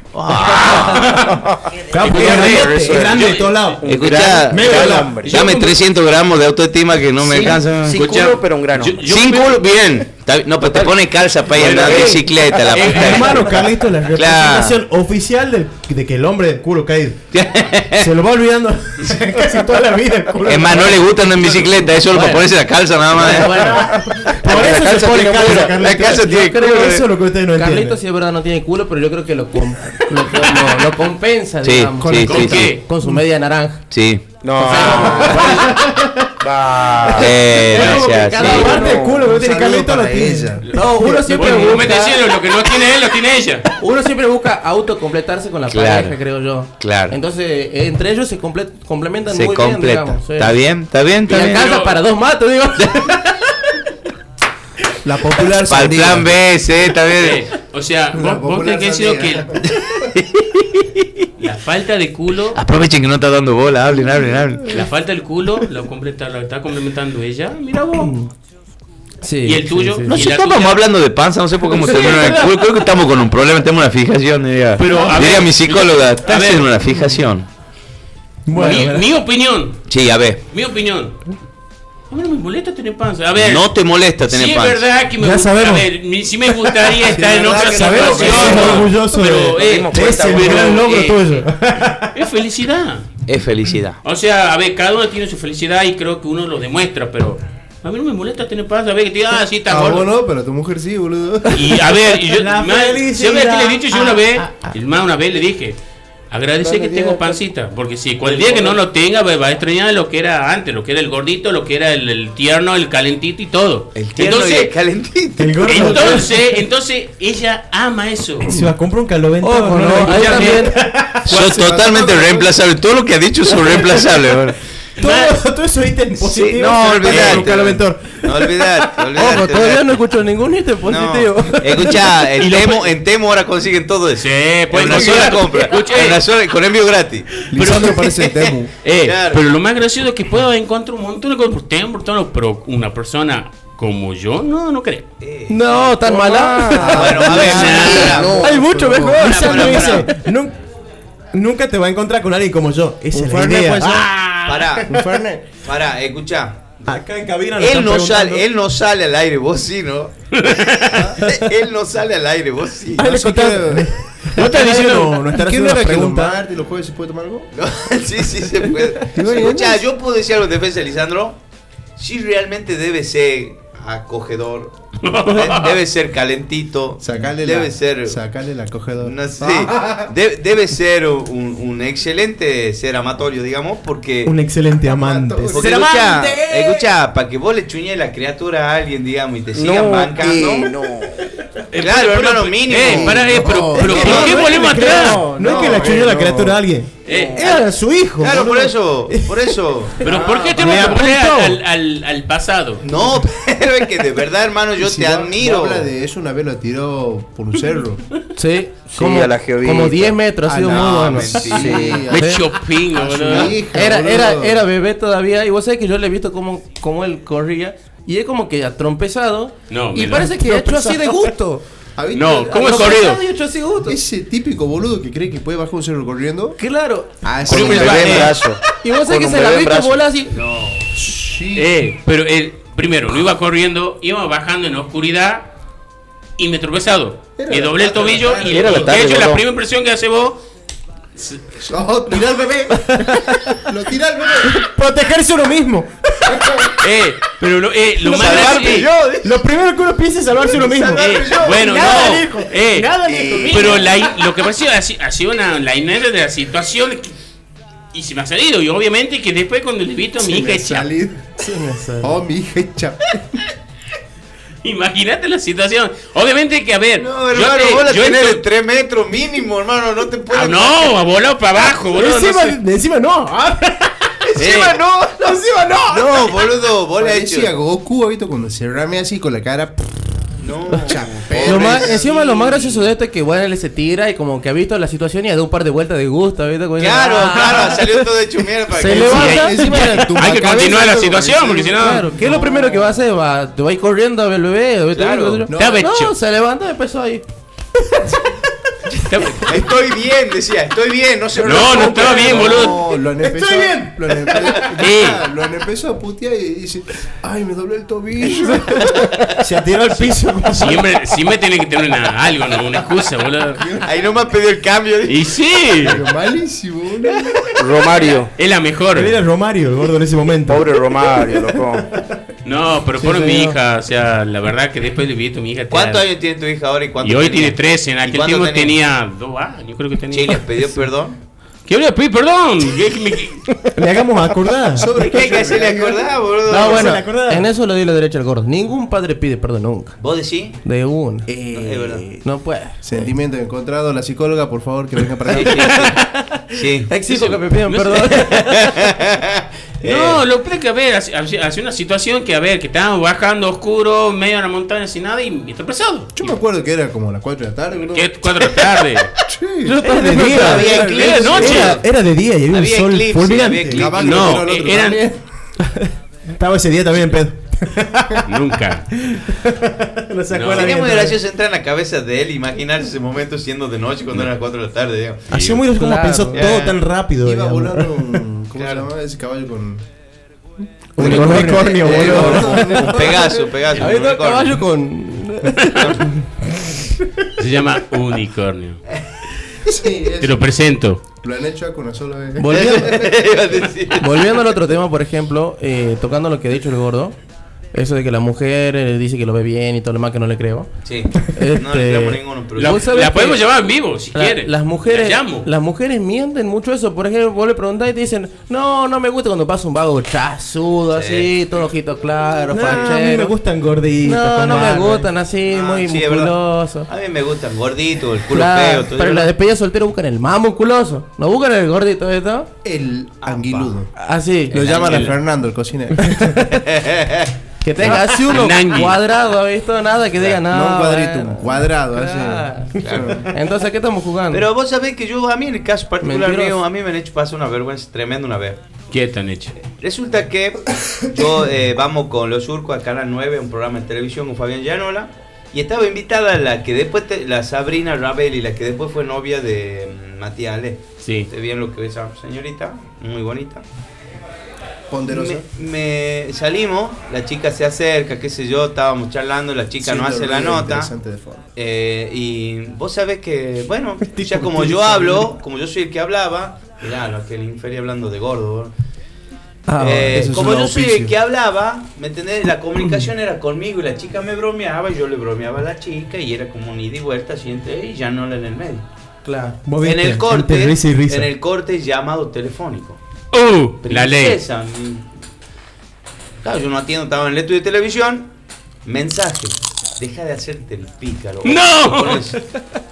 Claro, porque Yo- es grande, eso es es. grande de Yo- todos lados. Un Escuchá, gran, mega gran la- hombre. dame trescientos gramos de autoestima que no me Sin- alcanza. sin Escucha, culo, pero un gran yo- hombre. yo- Sin culo, bien. Está bien. No, pero te pone calza para ir a andar en Ey, bicicleta, la eh, puta. Hermano, Carlito, la Claro. representación oficial del, de que el hombre del culo caído. Se lo va olvidando casi toda la vida el culo. Es más, no le gusta andar en bicicleta, es solo para ponerse la calza nada más. Por eso La se calza pone tiene calza, culo. Carlito. La calza tiene Yo creo culo, que eh. eso es lo que ustedes no Carlito entienden. sí es verdad no tiene culo, pero yo creo que lo, com- lo, lo- lo compensa, Sí, digamos, sí, ¿Con sí, qué? sí. con su media naranja. Sí. No. Va. Eh, Es no como sea que cada así. parte del culo que Un tiene saludo Carlito lo para tiene. ella. No, uno siempre Bueno, no me busca, estés diciendo lo que no tiene él, lo tiene ella. uno siempre busca autocompletarse con la Claro. pareja, creo yo. Claro. Entonces, eh, entre ellos se comple- complementan Se muy bien, completa. digamos. sí. Está bien, está bien, Y está bien. alcanza Pero- para dos más, te digo. La popular Para el sandía. plan B, sí, está Eh, bien. o sea, La vos, vos popular tenés que decir que sandía. la falta de culo, Aprovechen que no está dando bola, hablen, hablen, hablen. la falta del culo lo, completa, lo está complementando ella. Mira vos. Sí, ¿Y el tuyo? No ¿Y sé, la estábamos tuya? hablando de panza, no sé por qué hemos terminado en el culo. Creo que estamos con un problema, tenemos una fijación. Diría, Pero, a diría ver, mi psicóloga, a estás ver. en una fijación. Bueno, mi, ¿verdad? mi opinión, Sí, a ver. mi opinión. A mí no me molesta tener panza. A ver, No te molesta tener sí panza. es verdad que me Ya gusta, sabemos. a ver, mi- sí me gustaría estar es en verdad otra que Sabemos que situación. sos ¿no? orgulloso pero, de, eh, dimos de ese pero, gran logro eh, tuyo. es felicidad. Es felicidad. O sea, a ver, cada uno tiene su felicidad y creo que uno lo demuestra, pero a mí no me molesta tener panza. A ver, que te diga, ah, sí, está Ah, gordo. vos no, pero tu mujer sí, boludo. Y a ver, y yo, La más, felicidad. ¿sabes qué le he dicho yo una Ah, vez? ah, ah. Y más una vez le dije, Agradecer que tengo pancita, porque si cual día que no lo tenga, va a extrañar lo que era antes, lo que era el gordito, lo que era el, el tierno, el calentito y todo. El tierno entonces, y el calentito. El gordo. entonces, entonces, ella ama eso. Se va a comprar un calovento. Ojo, no, ahí también. Son totalmente reemplazables. Todo lo que ha dicho son reemplazables. Bueno. Todo, todo eso viste en Sí, positivo. no, se olvidate. pasa un caloventor. No, olvidate, olvidate. Ojo, todavía no escucho ningún ítem positivo. No. Escucha, Y en lo Temo, pe- en Temo ahora consiguen todo eso. Sí, pues en una no, sola claro. compra. Escuché. En una sola, con envío gratis. Lisandro parece Temu. Eh, Claro. Pero lo más gracioso es que puedo encontrar un montón de cosas por tiempo, por todo, pero una persona como yo, no, no creo. No, tan mala. Bueno, a ver, mira, no. Hay mucho mejor. Pará, Lisandro pará, dice, pará. "Nun- nunca te va a encontrar con alguien como yo. Esa Un es la Fernet, idea. pues, Ah, Pará, un Fernet. pará, escucha. Acá en cabina nos Él están no, preguntando. sale, él no sale al aire, vos sí, ¿no? Él no sale al aire, vos sí. Ah, le Así contaron- que- No estás diciendo, no estarás ¿Qué haciendo no una era que los pregunta. martes y los jueves se puede tomar algo? No, sí, sí se puede. Escucha, yo puedo decir algo en defensa de Lisandro. Sí, realmente debe ser acogedor. de- Debe ser calentito. Sacarle debe la, ser. sacarle la acogedor. No sé. de- debe ser un, un excelente ser amatorio, digamos, porque. Un excelente amante. Porque Porque ¡Ser escucha, amante! escucha, para que vos le chuñes la criatura a alguien, digamos, y te sigan No, bancando. eh, no. Claro, hermano, mínimo. Eh, pará, eh, pero, No, pero no, ¿por no, qué no, volvemos No, atrás? no, no es que No, la chuñó eh, la no. criatura a alguien. Eh, Era su hijo. Claro, por boludo. eso, por eso. Pero ¿por qué me tenemos que volver apuntó. al, al, al pasado? No, pero es que de verdad, hermano, yo Y si te vos- admiro. vos hablas de eso, una vez lo tiró por un cerro. Sí, Sí, como, a la Geovita. como diez metros, ha Ah, sido no, muy bueno. mentira. Sí. Me Sí. chopingo, A su boludo. hija, Era, boludo. era, era bebé todavía, y vos sabés que yo le he visto cómo, cómo él corría, y es como que ha trompezado, No, y mira. parece que ha hecho así de gusto. ¿Ah, viste? No, ¿cómo es Ha corrido? trompezado y ha hecho así de gusto. Ese típico boludo que cree que puede bajar un cerro corriendo. Claro. Ah, Con sí, un me bebé va- en eh, brazo. Y vos sabés Con que un se la ha bebé en visto brazo. volar así. sí. Eh, pero él, primero, no iba corriendo, iba bajando en la oscuridad y me he tropezado. Era Me la doblé el tarde, tobillo la tarde. y, Era la y tarde, de hecho la boludo. primera impresión que hace vos. Oh, tira al bebé. Lo tira al bebé. Protegerse uno mismo. Eh, pero lo, eh, lo más Salvarme gracioso- yo. Lo primero que uno piensa es salvarse uno mismo. Eh, bueno, Nada no. dijo, eh, nada dijo. pero la, lo que pasó ha sido- ha sido una, la inercia de la situación que- y se me ha salido. Y obviamente que después cuando le he visto a mi Se hija me hecha. salí. Oh, mi hija hecha. Imagínate la situación. Obviamente que a ver. No, yo hermano, te- vos la yo tenés de esto- tres metros mínimo, hermano. No te puedes. Ah, no, ha volado para abajo, boludo. no Encima, sé. de encima no. Ah, Encima Eh. no. encima no. No, boludo, vos le has hecho. Parecía Goku, ¿viste? Cuando se rame así con la cara. No, Lo más, encima lo más gracioso de esto es que bueno, él se tira y como que ha visto la situación y ha dado un par de vueltas de gusto, ¿viste? Como dice, Claro, "Ah". claro, salió todo hecho mierda. Se que- levanta. Encima era Hay que tumbacabezas, continuar la algo situación, parecido. porque si no. Claro, ¿qué es lo primero que va a hacer? Va, te va a ir corriendo a ver el bebé. ¿viste? Claro. no, Te ha hecho. se levanta y empezó ahí. Estoy bien, decía, estoy bien, no se No, preocupe. no estaba bien, boludo. No, lo han empezado, bien. Lo han, empe- Eh. lo han empezado a putear y dice: Ay, me doblé el tobillo. Se tiró al piso. como si- Siempre, siempre tiene que tener una, algo, ¿no? Una excusa, boludo. Ahí no me han pedido el cambio. Y sí, Pero malísimo, boludo. Romario. es la mejor. Él era Romario, el gordo en ese momento. Pobre Romario, loco. No, pero Sí, por mi señor. hija, o sea, la verdad que después de vi a mi hija. te ¿Cuántos da- años tiene tu hija ahora y cuántos Y hoy tenía? tiene trece, en ¿Y aquel cuánto tiempo tenía dos años, creo que tenía. Che, ¿les pidió perdón? ¿Qué voy a pedir perdón? ¿Qué- qué me- Le hagamos acordar. ¿Sobre qué hay que hacerle acordar, boludo? No, se bueno, le acordaba. en eso le doy la derecha al gordo. Ningún padre pide perdón nunca. ¿Vos decís? De una. Eh, es verdad. No puede. Sentimiento encontrado. La psicóloga, por favor, que venga para Sí, acá. sí, sí. Exijo que me pidan no perdón. No, lo que que a ver, hace, hace una situación que a ver, que estábamos bajando oscuro, medio de la montaña sin nada y me he tropezado. Yo me acuerdo que era como a las cuatro de la tarde, boludo. Que cuatro de la tarde. Sí. Yo estaba de día. Había Era, eclipse. Era de noche. era- era de día y había un Había sol eclipse, fulminante. había eclipse. Capaz que lo No, tiró al otro eran. también. Estaba ese día también en pedo. Nunca. No se No. acuerda Sería bien. muy gracioso entrar en la cabeza de él, imaginarse ese momento siendo de noche cuando eran las cuatro de la tarde, digamos. Así muy gracioso como Claro. pensó Ya. todo tan rápido. Iba digamos. volando un. ¿Cómo Claro. se llama ese caballo con.? Un unicornio, Eh, boludo. un- un Pegaso, Pegaso. Había un un unicornio. caballo con. Se llama unicornio. Sí, Te lo presento. Lo han hecho con una sola vez. Volviendo, Iba a decir. volviendo al otro tema, por ejemplo, eh, tocando lo que ha dicho el gordo. Eso de que la mujer eh, dice que lo ve bien y todo lo demás que no le creo. Sí. Este, No le creemos ninguno, pero La, ¿Vos sabés la que- podemos llevar en vivo, si La- quiere. las mujeres La llamo. las mujeres mienten mucho eso. Por ejemplo, vos le preguntás y te dicen, no, no me gusta cuando pasa un vago chazudo, Sí. así, todo ojito claro, No, a mí fachero. me gustan gorditos. No, con no me barba. gustan así, Ah, muy sí, es verdad. musculosos. A mí me gustan gorditos, el culo Claro, feo, todo pero eso. la despedida soltero buscan el más musculoso. No buscan el gordito de todo. El anguiludo. Así. Lo El llaman a ángel. Fernando, el cocinero. Que tenga así uno Nangui. cuadrado, ¿has visto? Nada que diga nada. no un cuadrito, bueno. un cuadrado. Claro. así. Entonces, ¿qué estamos jugando? Pero vos sabés que yo, a mí en el caso particular Mentiroso. mío, a mí me han hecho pasar una vergüenza tremenda una vez. ¿Qué te han hecho? Resulta que yo eh, vamos con los surcos a Canal nueve, un programa de televisión con Fabián Llanola, y estaba invitada la que después, te- la Sabrina Rabelli, la que después fue novia de mm, Matías Ale. Sí. ¿Te bien lo que es esa señorita? Muy bonita. Ponderosa. Me, me salimos, la chica se acerca, qué sé yo, estábamos charlando, la chica no Siendo hace la ruido nota. interesante de fondo. Eh, y vos sabés que, bueno, ya como yo hablo, como yo soy el que hablaba, mirá, lo que el inferior hablando de gordo. Ah, Eh, eso es como un yo soy el auspicio. que hablaba, ¿me entendés? La comunicación era conmigo y la chica me bromeaba y yo le bromeaba a la chica y era como un ida y vuelta, así entre y ya no en el medio. claro. ¿Vos En viste? el corte, Entre risa y risa. en el corte llamado telefónico. ¡Uh! La ley. Princesa, mi- Claro, yo no atiendo, estaba en el estudio de televisión. Mensaje. Deja de hacerte el pícaro. ¡No! Con eso.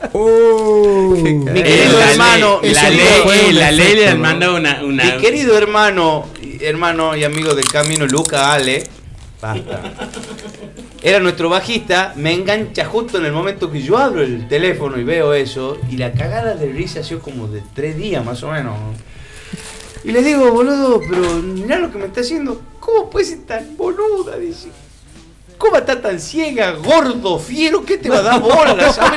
Uh, Mi Eh, querido la hermano, ley, la eso ley, fue eh, un la ley efecto, le ¿no? manda una, una Mi querido hermano, hermano y amigo del camino, Luca Ale, basta. Era nuestro bajista, me engancha justo en el momento que yo abro el teléfono y veo eso, y la cagada de risa ha sido como de tres días más o menos. Y le digo, boludo, pero mirá lo que me está haciendo. ¿Cómo puede ser tan boluda? Dice. ¿Cómo está tan ciega, gordo, fiero? ¿Qué te va a dar bola? ¿Sabes?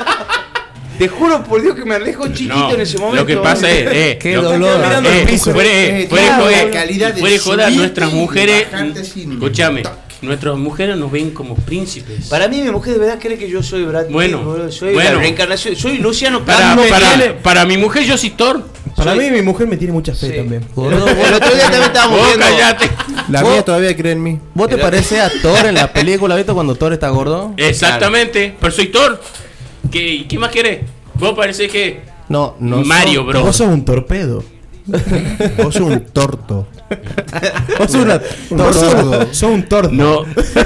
Te juro por Dios que me alejo chiquito No, en ese momento. lo que pasa es, eh, Qué lo que- dolor. mirando eh, el piso. fuera- Eh, fuera de claro, joder, la calidad del fuera de joder, subirte nuestras y mujeres, bajarte sin- escúchame, nuestras mujeres nos ven como príncipes. Para mí, mi mujer de verdad cree que yo soy Brad Pitt, Bueno, boludo. Soy bueno. la reencarnación, soy Luciano Para, Castro. para, para mi mujer yo soy Thor. Para soy- mí, mi mujer me tiene mucha fe Sí. también. Gordo, El vos, otro día también estábamos Vos viendo. callate. La Vos- mía todavía cree en mí. ¿Vos te Era- pareces a Thor en la película, viste, cuando Thor está gordo? Exactamente, pero soy Thor. ¿Qué, ¿Qué más querés? Vos parecés que No, no. Mario, sos- bro. Vos sos un torpedo. Vos sos un torto. Vos sos una. Un Vos sos, tordo. sos un tordo. no.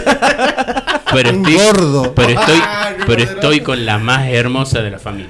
Pero Un estoy, gordo. pero estoy, Ah, qué pero poderoso. estoy con la más hermosa de la familia.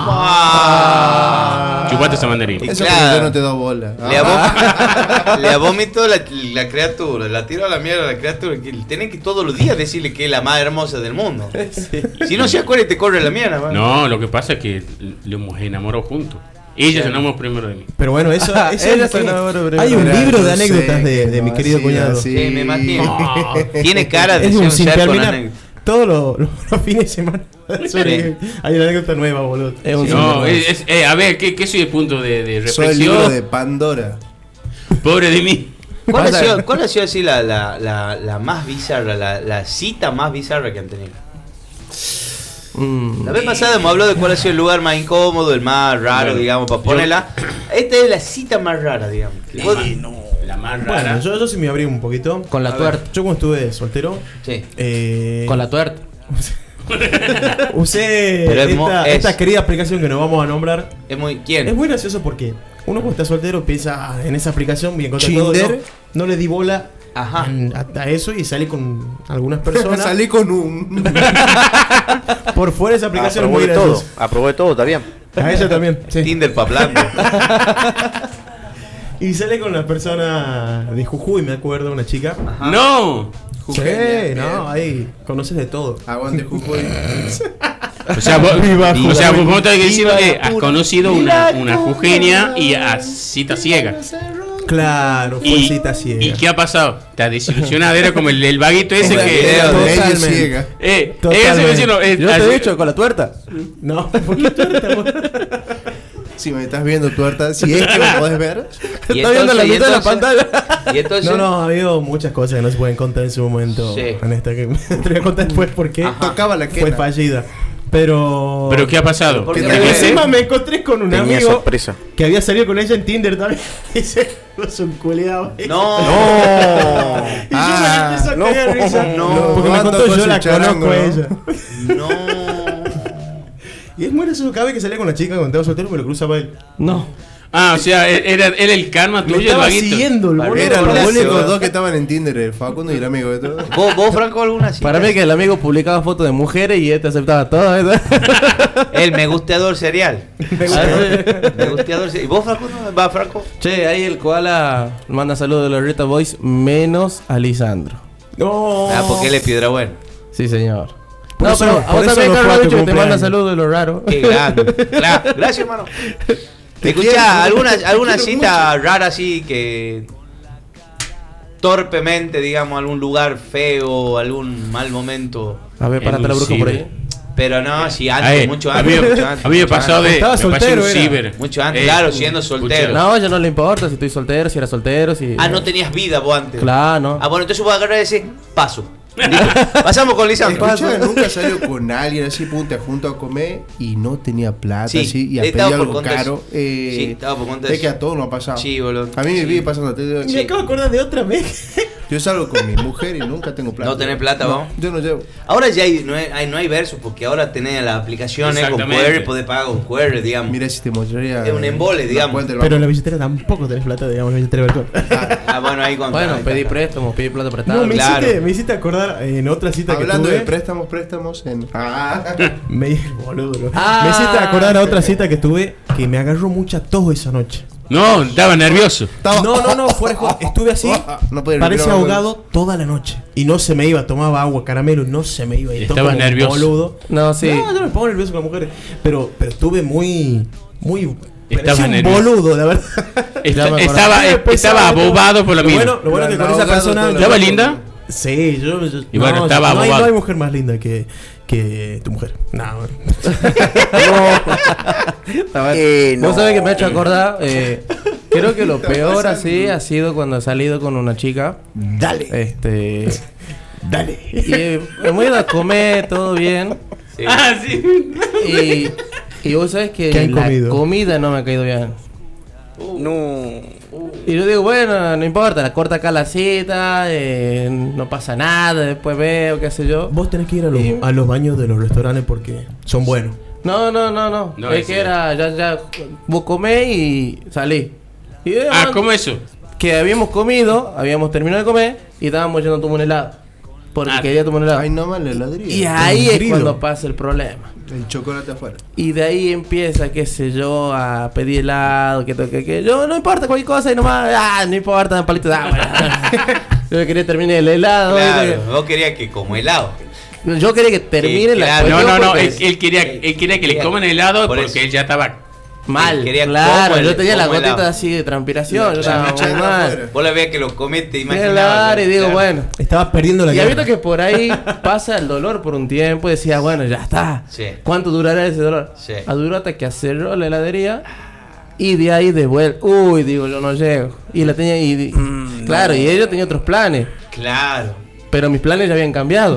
Ah. Chupate esa mandarina. Eso Claro. porque yo no te doy bola. Le, abo- le vomito la, la criatura, la tiro a la mierda a la criatura. Que tienen que todos los días decirle que es la más hermosa del mundo. Si no se acuerda y te corre la mierda. man. No, lo que pasa es que lo hemos enamorado juntos. Ella se enamoró primero de mí. Pero bueno, eso, eso Ella es se que- enamoró primero. hay un Mira, libro de no anécdotas sé, de, de mi no, querido así, cuñado. así. Sí, me imagino. Tiene cara de Es ser un un sin ser con terminar. anécdota. Todos los, los- los fines de semana. Sobre- hay una anécdota nueva, boludo. Es un No, sin- es, es- eh, a ver, ¿qué, qué soy el punto de, de Soy el libro reflexión? de Pandora. Pobre de mí. ¿Cuál ha Pasa- sido, cuál ha sido así la, la, la, la más bizarra, la, la cita más bizarra que han tenido? Mm. La vez pasada hemos hablado de cuál ha sido el lugar más incómodo, el más raro, Bueno, digamos, para yo- ponerla. Esta es la cita más rara, digamos. La Vos- más, la más rara. Bueno, yo, yo sí me abrí un poquito. Con la A ver. tuerta. Yo cuando estuve soltero, Sí. eh, Con la tuerta. usé Pero es mo- esta, es- esta querida aplicación que nos vamos a nombrar. Es muy. ¿Quién? Es muy gracioso porque uno cuando está soltero piensa ah, en esa aplicación bien encontrar todo, Tinder. no, no le di bola Ajá. a, a eso y salí con algunas personas. Salí con un. Por fuera de esa aplicación es Aprobó muy de todo. gracioso. Aprobó de todo, está bien. A ella también. sí. Tinder pa' blando. Y salí con una persona de Jujuy, me acuerdo, una chica. No. Sí, no, ahí conoces de todo. Aguante Jujuy. O sea, vos, Viva o sea, vos, vos estás diciendo Viva que la has pura- conocido una, una jujeña y a cita ciega. Claro, fue Y, cita ciega. ¿Y qué ha pasado? ¿Te has desilusionado? Era como el, el vaguito ese La que. idea de ella Totalmente. ciega. Eh, Totalmente. ese vecino. eh, Yo te así- he dicho con la tuerta. No, ¿por qué tuerta, amor? Si me estás viendo, tuerta, si es que me podés ver. Y Está viendo la entonces- y mitad de la entonces- pantalla. Y entonces. No, no, ha habido muchas cosas que no se pueden contar en su momento. Sí. En esta que te voy a contar después porque Ajá. Tocaba la fue quena. fallida. Pero. ¿Pero qué ha pasado? ¿Por qué? Y encima me encontré con un Tenía amigo sorpresa. que había salido con ella en Tinder también. Y se puso un culeado. No. No. Y yo me empecé a no, cagar de risa. no. Porque me Ando contó, con yo su la charango, conozco a ¿no? ella. No. Y es muy gracioso, cada vez que salía con la chica cuando estaba soltero me lo cruzaba él. No. Ah, o sea, era, era el karma Me tuyo, el estaba vaguito. siguiendo el boludo. Eran los Hola, únicos Seba. dos que estaban en Tinder, el Facundo y el amigo de todos. ¿Vos, vos Franco, alguna cita? Para mí que el amigo publicaba fotos de mujeres y este aceptaba todo. ¿verdad? El me gusteador serial. Me gusteador serial. ¿Y vos, Franco? No? ¿Va, Franco? Che, ahí el koala manda saludos de los Rita Boys, menos a Lisandro. No. Ah, porque él es piedra buena. Sí, señor. Por no, eso- pero a por vos eso también, no fue a Carlos tu Bicho, que te manda cumpleaños. saludos de lo raro. Qué grande. Claro. Gracias, hermano. Te Escucha, quiero, ¿alguna, te alguna quiero cita rara así que torpemente, digamos, algún lugar feo, algún mal momento? A ver, párate la bruja por ahí. Pero no, sí, antes, Ay, mucho a antes. mí- mucho antes, a mí me mucho pasó antes. de. Estaba me pasó soltero, un era. ciber. Mucho antes, Eh, claro, siendo soltero. No, ya no le importa si estoy soltero, si era soltero, si... Ah, no tenías vida vos antes. Claro, no. Ah, bueno, entonces voy a agarrar y decir, paso. Listo. Pasamos con Lisandro. Escucha, nunca salió con alguien así, punta, junto a comer y no tenía plata, Sí, así, y a estaba pedir por algo contar caro. eso. Eh, Sí, estaba por contar Es eso. que a todos nos ha pasado. Sí, boludo. A mí me Sí. vive pasando. te digo, Y me acabo de acordar de otra vez. Yo salgo con mi mujer y nunca tengo plata. ¿No tenés plata, No, vos? yo no llevo. Ahora ya hay, no, hay, no hay versos porque ahora tenés las aplicaciones con Q Exactamente. R, podés pagar con Q R, digamos. Mira si te mostraría. Es un embole, la digamos. cuenta del Pero en banco. la billetera tampoco tenés plata, digamos, en la billetera del banco. Ah, bueno, ahí con Bueno, ahí pedí está. préstamos, pedí plata prestada. No, me, claro. hiciste, me hiciste acordar en otra cita Hablando que de tuve. préstamos, préstamos en. Ah. Me, boludo, Ah. me hiciste acordar a otra cita que tuve que me agarró mucha tos esa noche. No, estaba nervioso. Estaba- No, no, no, fuera de joda. Estuve así, No podía parece respirar, ahogado toda la noche. Y no se me iba, tomaba agua, caramelo, y no se me iba. Y todo Estabas como un nervioso. boludo. No, sí. No, yo me pongo nervioso con las mujeres. Pero, pero estuve muy, muy. Estabas parecía un nervioso. boludo, la verdad. Esta- Ya me estaba, Sí, después estaba estaba- abobado por la Lo mina. bueno, lo bueno que con esa Ahogado persona. todo el ¿Estaba rato. linda? Sí, yo. yo- Y bueno, no, estaba no, hay, no abogado. hay mujer más linda que, que tu mujer. No, Estaba- Eh, Vos no. sabés que me ha hecho acordar. eh, creo que lo peor así ha sido cuando he salido con una chica. dale, Este. dale. Y eh, hemos ido a comer, todo bien. Sí. Ah, sí. Y, y vos sabés que ¿Qué han la comido? comida no me ha caído bien. No. Y yo digo, bueno, no importa, la corta acá la cita, eh, no pasa nada, después veo, qué sé yo. Vos tenés que ir a los, Y- a los baños de los restaurantes porque son buenos. No, no, no, no. No, es es que cierto. era, ya, ya, vos comés y salí. Y eh, Ah, bueno, ¿cómo eso? que habíamos comido, habíamos terminado de comer y estábamos yendo a tomar un helado. Porque Ah. quería tomar un helado. Ay, no más la heladería. Y ahí es Engrido. cuando pasa el problema. El chocolate afuera. Y de ahí empieza, qué sé yo, a pedir helado, que toque, que yo, no importa cualquier cosa y nomás, ah, no importa, un palito de agua. Yo quería terminar el helado. Claro, vos querías que como helado. ¿viste? Yo quería que termine Sí, la claro. No, cuestión no, no. porque Él, él quería, él quería que le Quería- coman helado por porque eso. él ya estaba. mal, quería claro, como yo el- tenía las como gotitas helado. así de transpiración, yo estaba muy Changa mal. afuera. Vos la veías que lo comete, imaginabas. Claro, y digo, claro. bueno. Estabas perdiendo la Y ha guerra. visto que por ahí pasa el dolor por un tiempo y decía, bueno, ya está. Sí. ¿Cuánto durará ese dolor? Sí. A duró hasta que cerró la heladería y de ahí de vuelta. Uy, digo, yo no llego. Y la tenía, y, y- Mm, claro, y ella tenía otros planes. Claro. Pero mis planes ya habían cambiado.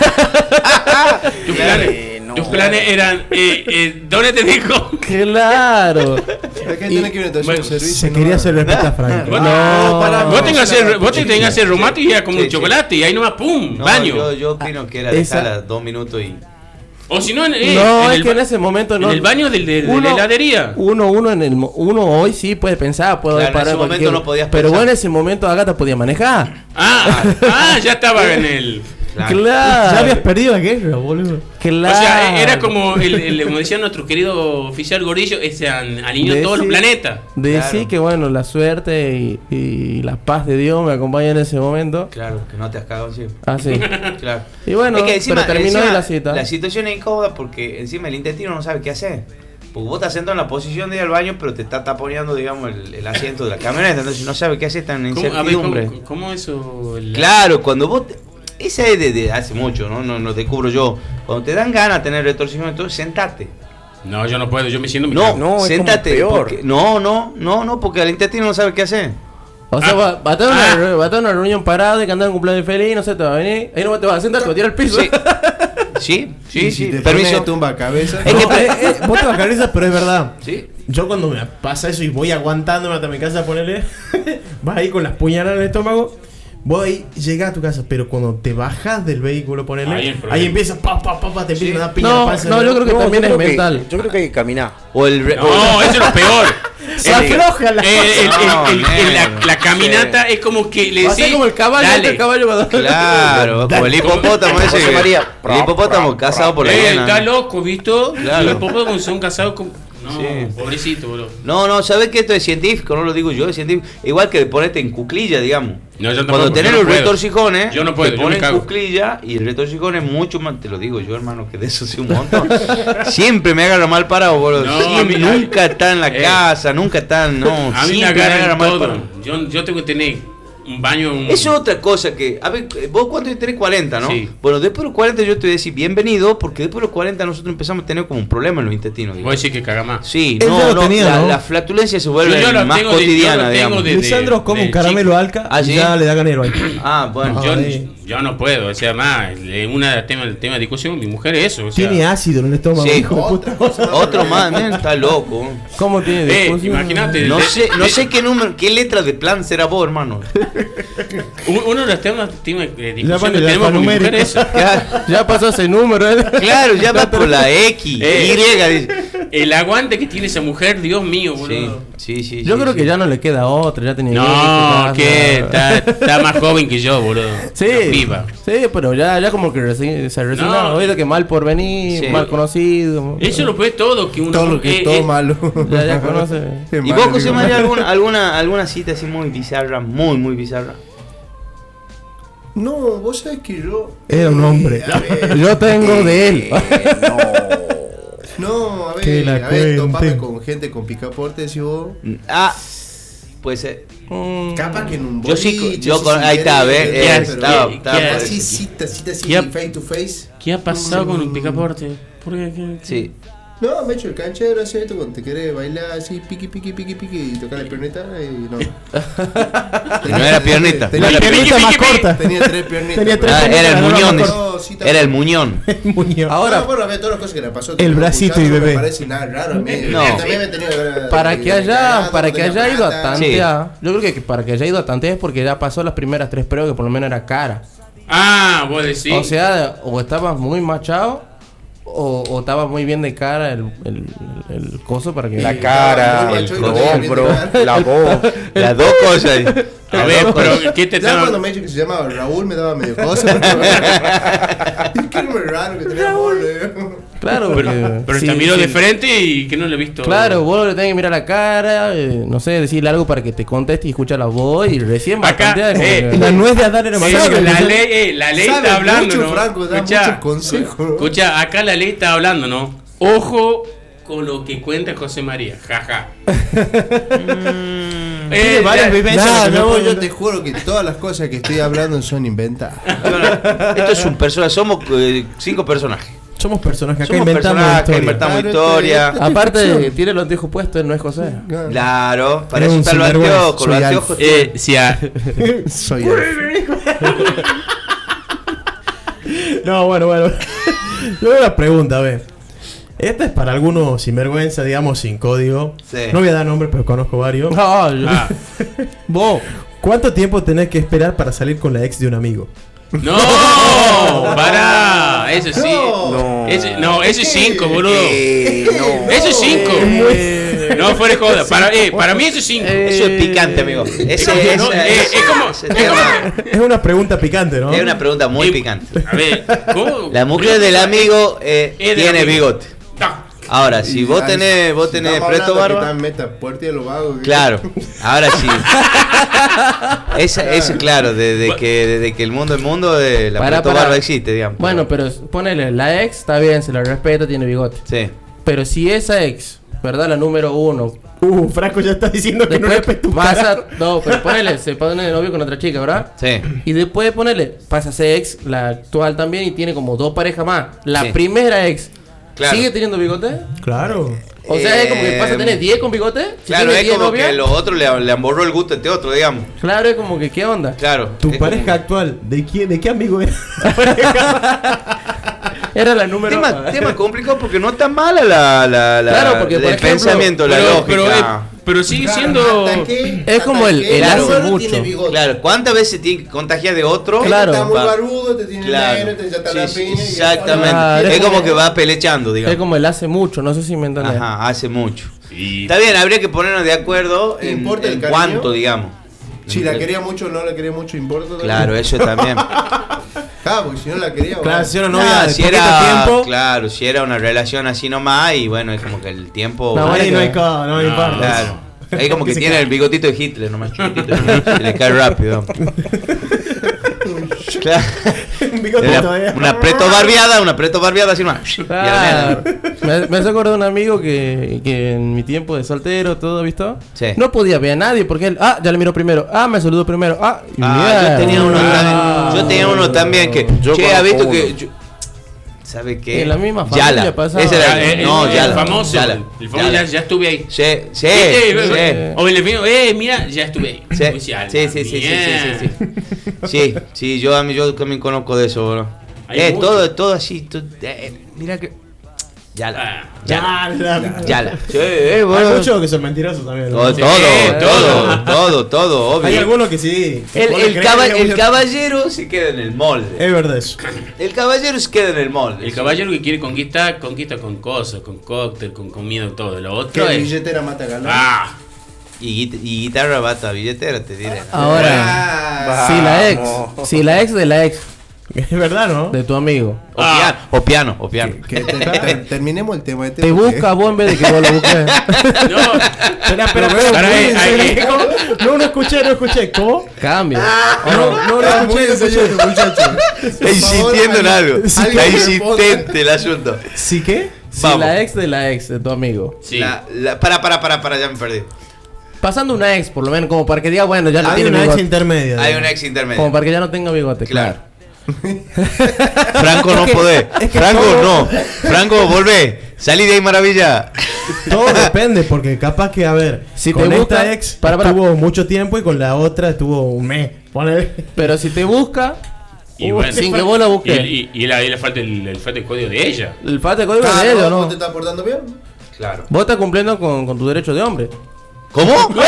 Tus planes, Eh, no. tus planes eran. Eh, eh, ¿Dónde te dijo? claro. Es que Y- tiene que ir a bueno, servicio. Se no quería va. hacer respetar, Frank. Vos, No, para, vos tenés que hacer, vos te tenés que hacer Sí, romate y ya como sí, un sí. chocolate y ahí nomás pum, No, baño. Yo, yo opino que era esa- dejarla dos minutos y. O si no, en, eh, no, en es el que en ba- ese momento no. en el baño del- de, de Uno- la heladería. Uno, uno en el mo- uno hoy sí puede pensar, puede Claro, en parar ese cualquier- momento no podías Pero pensar. bueno, en ese momento Agatha podía manejar. Ah, ah, ya estaba en el. Claro. Claro. Ya habías perdido la guerra, boludo. Claro. O sea, era como, el, el- como decía nuestro querido oficial Gorillo, ese an- alineó De todos los sí- planetas. Decir Claro. que bueno, la suerte y, y la paz de Dios me acompaña en ese momento. Claro, que no te has cagado encima. Así. Claro. Y bueno, Es que encima- pero terminó encima ahí la cita. La situación es incómoda porque encima el intestino no sabe qué hacer. Porque vos estás sentado en la posición de ir al baño, pero te está taponeando, digamos, el, el asiento de la camioneta. Entonces no sabe qué hacer, está en ¿Cómo, a ver, incertidumbre. ¿cómo, cómo eso? el- Claro, cuando vos... te- Esa es desde hace mucho, ¿no? No, no te cubro yo. Cuando te dan ganas de tener retorcimiento, sentate. No, yo no puedo, yo me siento en mi No, cama. No, es sentate. como peor. porque- no, no, no, no, porque el intestino no sabe qué hacer. O sea, Ah. va, va a estar una, Ah. re- va a estar una reunión parada de que andan en cumpleaños feliz, no sé, te va a venir. Ahí no te vas a sentar, te vas a tirar al piso. Sí. Sí, sí, Y sí. si te Permiso. pones tumba cabeza. Es que- No, eh, eh, vos te bajas risa, pero es verdad. Sí. Yo cuando me pasa eso y voy aguantándome hasta mi casa a ponerle, vas ahí con las puñaladas en el estómago, vos ahí llegas a tu casa, pero cuando te bajas del vehículo, ponerle, Ahí ahí, el problema. empieza, pa, pa, pa, pa, te empieza Sí. a dar piña en la No, panza. no, yo creo que No, también yo es creo que- mental. yo creo que hay que caminar. O el. re- o No, eso es lo peor. Se El- afloja la el- el- No, el- el- man. la, la caminata es como que le Va a ser decís, como el caballo, dale. el caballo va a dar- Claro, como el hipopótamo Como ese. José que- María. El hipopótamo casado por la Eh, hiena. está loco, ¿visto? Claro. Los hipopótamos son casados con... No, Sí. pobrecito, boludo. No, no, ¿sabes que esto es científico? No lo digo yo, es científico. Igual que de ponerte en cuclilla, digamos. No, yo Cuando tampoco, tenés yo no los puedo. retorcijones, Yo no puedo, te yo me pones en cago. cuclilla y el retorcijón es mucho más. Te lo digo yo, hermano, que de eso sé un montón. Siempre me agarra mal parado, boludo. No, Siempre, a mí- nunca está en la Eh. casa, nunca está. No, A mí me siempre agarran mal todo. parado. Yo, yo tengo que tener un baño... Un... Eso es otra cosa que, a ver, vos cuánto tenés cuarenta, ¿no? Sí. Bueno, después de los cuarenta yo te voy a decir bienvenido, porque después de los cuarenta nosotros empezamos a tener como un problema en los intestinos. Voy a digamos. decir que caga más. Sí, Él ya no, lo no, tenía, la, ¿no? la flatulencia se vuelve Yo- yo lo más tengo de- yo cotidiana, lo tengo digamos. de- Lisandro come un de caramelo alca Ah, y ¿sí? ya le da ganero ahí. Ah, bueno. Yo, Ay. yo no puedo, o sea, más, le- una de tema, el tema de discusión, mi mujer es eso, o sea, Tiene ácido en el estómago, Sí. hijo de puta. Otro más, man, está loco. ¿Cómo tiene eh, discusión? imagínate, No de- sé, no de- sé qué número, qué letra de plan será vos, hermano. un- uno de los temas, temas de discusión Llaman que el tenemos con mi mujer alfanumérico. es eso. Claro, Ya pasó ese número, ¿eh? claro, ya va por la X, Eh. Y, dice. El aguante que tiene esa mujer, Dios mío, Sí, boludo. sí, sí. Yo sí, creo sí. que ya no le queda otra, ya tenía No, hijos, que ya- está, está más joven que yo, boludo. Sí, Una piba. sí, pero ya, ya como que resi- se resigna, No. oído que mal por venir, Sí. mal conocido. Eso lo puede todo, que uno... Todo lo que eh, es todo eh, malo. Ya, ya conoce. Qué ¿Y malo, vos, José digo. María, alguna, alguna, alguna cita así muy bizarra, muy, muy bizarra? No, vos sabés que yo. Era un hombre. A ver, Yo tengo de él. no, a ver, Que la a ver, topame cuente. con gente con picaporte, decís vos. Ah, pues ser. Mm, Capaz que en un Yo sí, boliche, yo así con- sin ahí está, querer, ¿ves? pero- Eh, pero- estaba- ¿qué- estaba qué por Así, eso. cita, cita, así, ¿Qué ha- face to face. ¿Qué ha pasado con el picaporte? ¿Por qué? ¿Qué- Sí. No, me echo el canchero, así esto, cuando te querés bailar así, piqui, piqui, piqui, piqui, y tocar la piernita, y no. No era piernita. La Tenía, Piqui, piernita piqui, más piqui. corta. tenía tres piernitas. Tenía pero- tres Ah, era el piernitas, muñón. no, dice. no, sí, Era el muñón. Muñoz. Ahora- No, bueno, a ver, todas las cosas que le pasó. El bracito y No bebé. me parece nada raro a mí. No. También me he tenido que- Para que haya, cagado, para que tenía haya ido a plata. tantear, yo creo que para que haya ido a tantear es porque ya pasó las primeras tres pruebas que por lo menos era cara. Ah, vos decís. O sea, o estabas muy machado o, o estabas muy bien de cara el, el, el coso para que... La Sí, cara, muy el macho y no tenía hombro, bien la voz. Las dos cosas. A Las ver, dos pero cosas. ¿qué te Ya estaba- cuando me dicho que se llamaba Raúl me daba medio cosa. Qué número raro que tenía Raúl. Claro, Pero, porque pero sí, te miró sí. de frente y que no le he visto. Claro, vos le tenés que mirar la cara, eh, no sé, decirle algo para que te conteste y escucha la voz y recién va a Acá, tantear, como eh, que- La nuez de Adán era más Sí, grande que la el- ley, eh, la ley Sabe está hablando, mucho, ¿no? Franco, da muchos consejos, ¿no? Escucha, acá la ley está hablando, ¿no? Ojo con lo que cuenta José María, jaja. Mm. Eh, Tiene varias ya- vivencias. Nah, que me no, pueden yo contar. te juro que todas las cosas que estoy hablando son inventadas. Esto es un personaje, somos eh, cinco personajes. Somos personajes, acá Somos inventamos personajes, historia. inventamos Claro, historia. este- Aparte, ficción. tiene los anteojos puestos, él no es José. Claro, para Es eso un están los sinvergüenza, anteojos, los soy anteojos. Eh, si a- Soy Alf. No, bueno, bueno. Yo una pregunta, a ver. Esta es para algunos sinvergüenza, digamos, sin código. Sí. No voy a dar nombre, pero conozco varios. No, yo- Ah. vos, ¿Cuánto tiempo tenés que esperar para salir con la ex de un amigo? No, pará, eso sí. No. Ese- no, eso es cinco, boludo. Eh, no. Eso es cinco. No, fuera de joda. Para, eh, para mí eso es cinco. Eso es picante, amigo. Ese, como- ese- no, eh, ese- es como- ese es tema- Es una pregunta picante, ¿no? es una pregunta muy Eh, picante. A ver, ¿cómo? La mujer del amigo eh, Es del tiene amigo. bigote. No. Ahora, si vos tenés, vos tenés Estamos presto hablando que barba. están meta puerta de los vagos. que- Claro, ahora sí. Esa, eso, claro, desde que, desde que el mundo es mundo, eh, la Pará, presto pará. barba existe, digamos. bueno, pero ponele, la ex está bien, se la respeta, tiene bigote. Sí. Pero si esa ex, ¿verdad? La número uno. Uh, Franco ya está diciendo que no Después respeto tu pasa. cara. No, pero ponele, se pone de novio con otra chica, ¿verdad? Sí. Y después ponele, pasa a ser ex, la actual también, y tiene como dos parejas más. La Sí. primera ex, Claro. ¿sigue teniendo bigote? Claro. O sea, es como que pasa a Eh, tener diez con bigote. Si Claro, tiene es diez como novias, que los otros le, le amborró el gusto a este otro, digamos. Claro, es como que, ¿qué onda? Claro. Tu es pareja como- actual, ¿de quién, de qué amigo era? Era la número. Tema, tema complicado porque no está mala la, la, la Claro, porque, el por ejemplo, pensamiento, la Pero, lógica. pero, eh, pero sigue siendo. Es como el- el hace Claro, mucho. tiene bigote. Claro, ¿cuántas veces tiene que contagiar de otro? Claro. Está muy Va- barudo, te tiene Claro. negro, te ya está Sí, la sí, piña. y- exactamente. Claro, es es como como- que va pelechando, Es digamos. como el hace mucho, no sé si me entendés. Ajá, hace mucho. Y- Está bien, habría que ponernos de acuerdo ¿Te en, importa el en cariño? cuánto, digamos. Si la quería mucho o no la quería mucho, importa. también. Claro, eso también. Claro, porque si no la quería. Claro, bueno. si era novia Nah, de si poquito era, tiempo. claro, si era una relación así nomás y bueno, es como que el tiempo... No, Ahí vale no que- hay co- no me No, importa. Claro. Ahí como que se tiene cae. el bigotito de Hitler nomás chiquitito. Se le cae rápido. Claro. Un bigotito, Era eh. una preto barbeada, una preto barbeada así nomás. Y a la Claro. mierda. Me, me hace acordar de un amigo que, que en mi tiempo de soltero, todo, ¿visto? Sí. No podía ver a nadie porque él, ah, ya le miró primero, ah, me saludó primero, ah, y Ah, mierda. yo tenía uno Ah. también. Yo tenía uno también que. Yo che, ha visto conozco que. uno. yo- ¿Sabe qué? En la misma familia Yala. pasaba. Ese era Ah, el, eh, no, el, Yala. famoso. Yala. El famoso, Yala. ya, ya estuve ahí. Sí, sí, Eh, sí. eh, O el mío, eh, mira, ya estuve ahí. Sí, Uy, sí, a la sí, sí, sí, sí, mierda. sí, sí. Sí, sí, yo, a mí, yo también conozco de eso, bro. Hay Eh, mucho. todo, todo así. to- eh, mira que. Yala. Ah, Yala. Ya, Yala. Sí, eh, Hay bueno. muchos que son mentirosos también. ¿no? Todo, Sí, todo, todo. todo, todo, todo, obvio. Hay algunos que sí. que El, vos le el, crees caba- que el mucho- caballero se queda en el molde. Es verdad eso. El caballero se queda en el molde. El caballero que quiere conquistar, conquista con cosas, con cóctel, con comida, todo. Lo Que otro es. billetera mata galán. Ah, Y, guit- y guitarra bata billetera, te diré. Ahora, Ah, si la ex, Vamos. si la ex de la ex Es verdad, ¿no? de tu amigo O, Ah. piano, o piano, o piano. que te- te- terminemos el tema este. te porque- busca vos en vez de que vos lo busques. no. Espera, espera, espera. Para, eh, ¿en eh, serio? No, no escuché, no escuché. ¿Cómo? Cambia. No, no, no Está muy escuché, no en serio escuché. este muchacho. Está insistiendo en algo. alguien Está responda. insistente el asunto. ¿Sí qué? Si Vamos. la ex de la ex de tu amigo. Sí. La, la- para, para, para, para, ya me perdí. Pasando una ex, por lo menos, como para que diga, bueno, ya no Hay tiene una ex bigote. intermedia. Hay un ex intermedio. Como para que ya no tenga bigote, Claro. claro. Franco no podés. Franco no. Franco, volvé. Salí de ahí, maravilla. Todo depende, porque capaz que, a ver, Si con te esta busca- ex para, para. estuvo mucho tiempo y con la otra estuvo un mes. Ponele. Pero si te busca, Y uh, bueno. sin que vos la Y, busques. y, y la, y le falta el, el falta el código de ella. El falta de código Ah, de ellos, no, ¿no? ¿vos te estás portando bien? Claro. Vos estás cumpliendo con, con tu derecho de hombre. ¿Cómo? ¿Cuál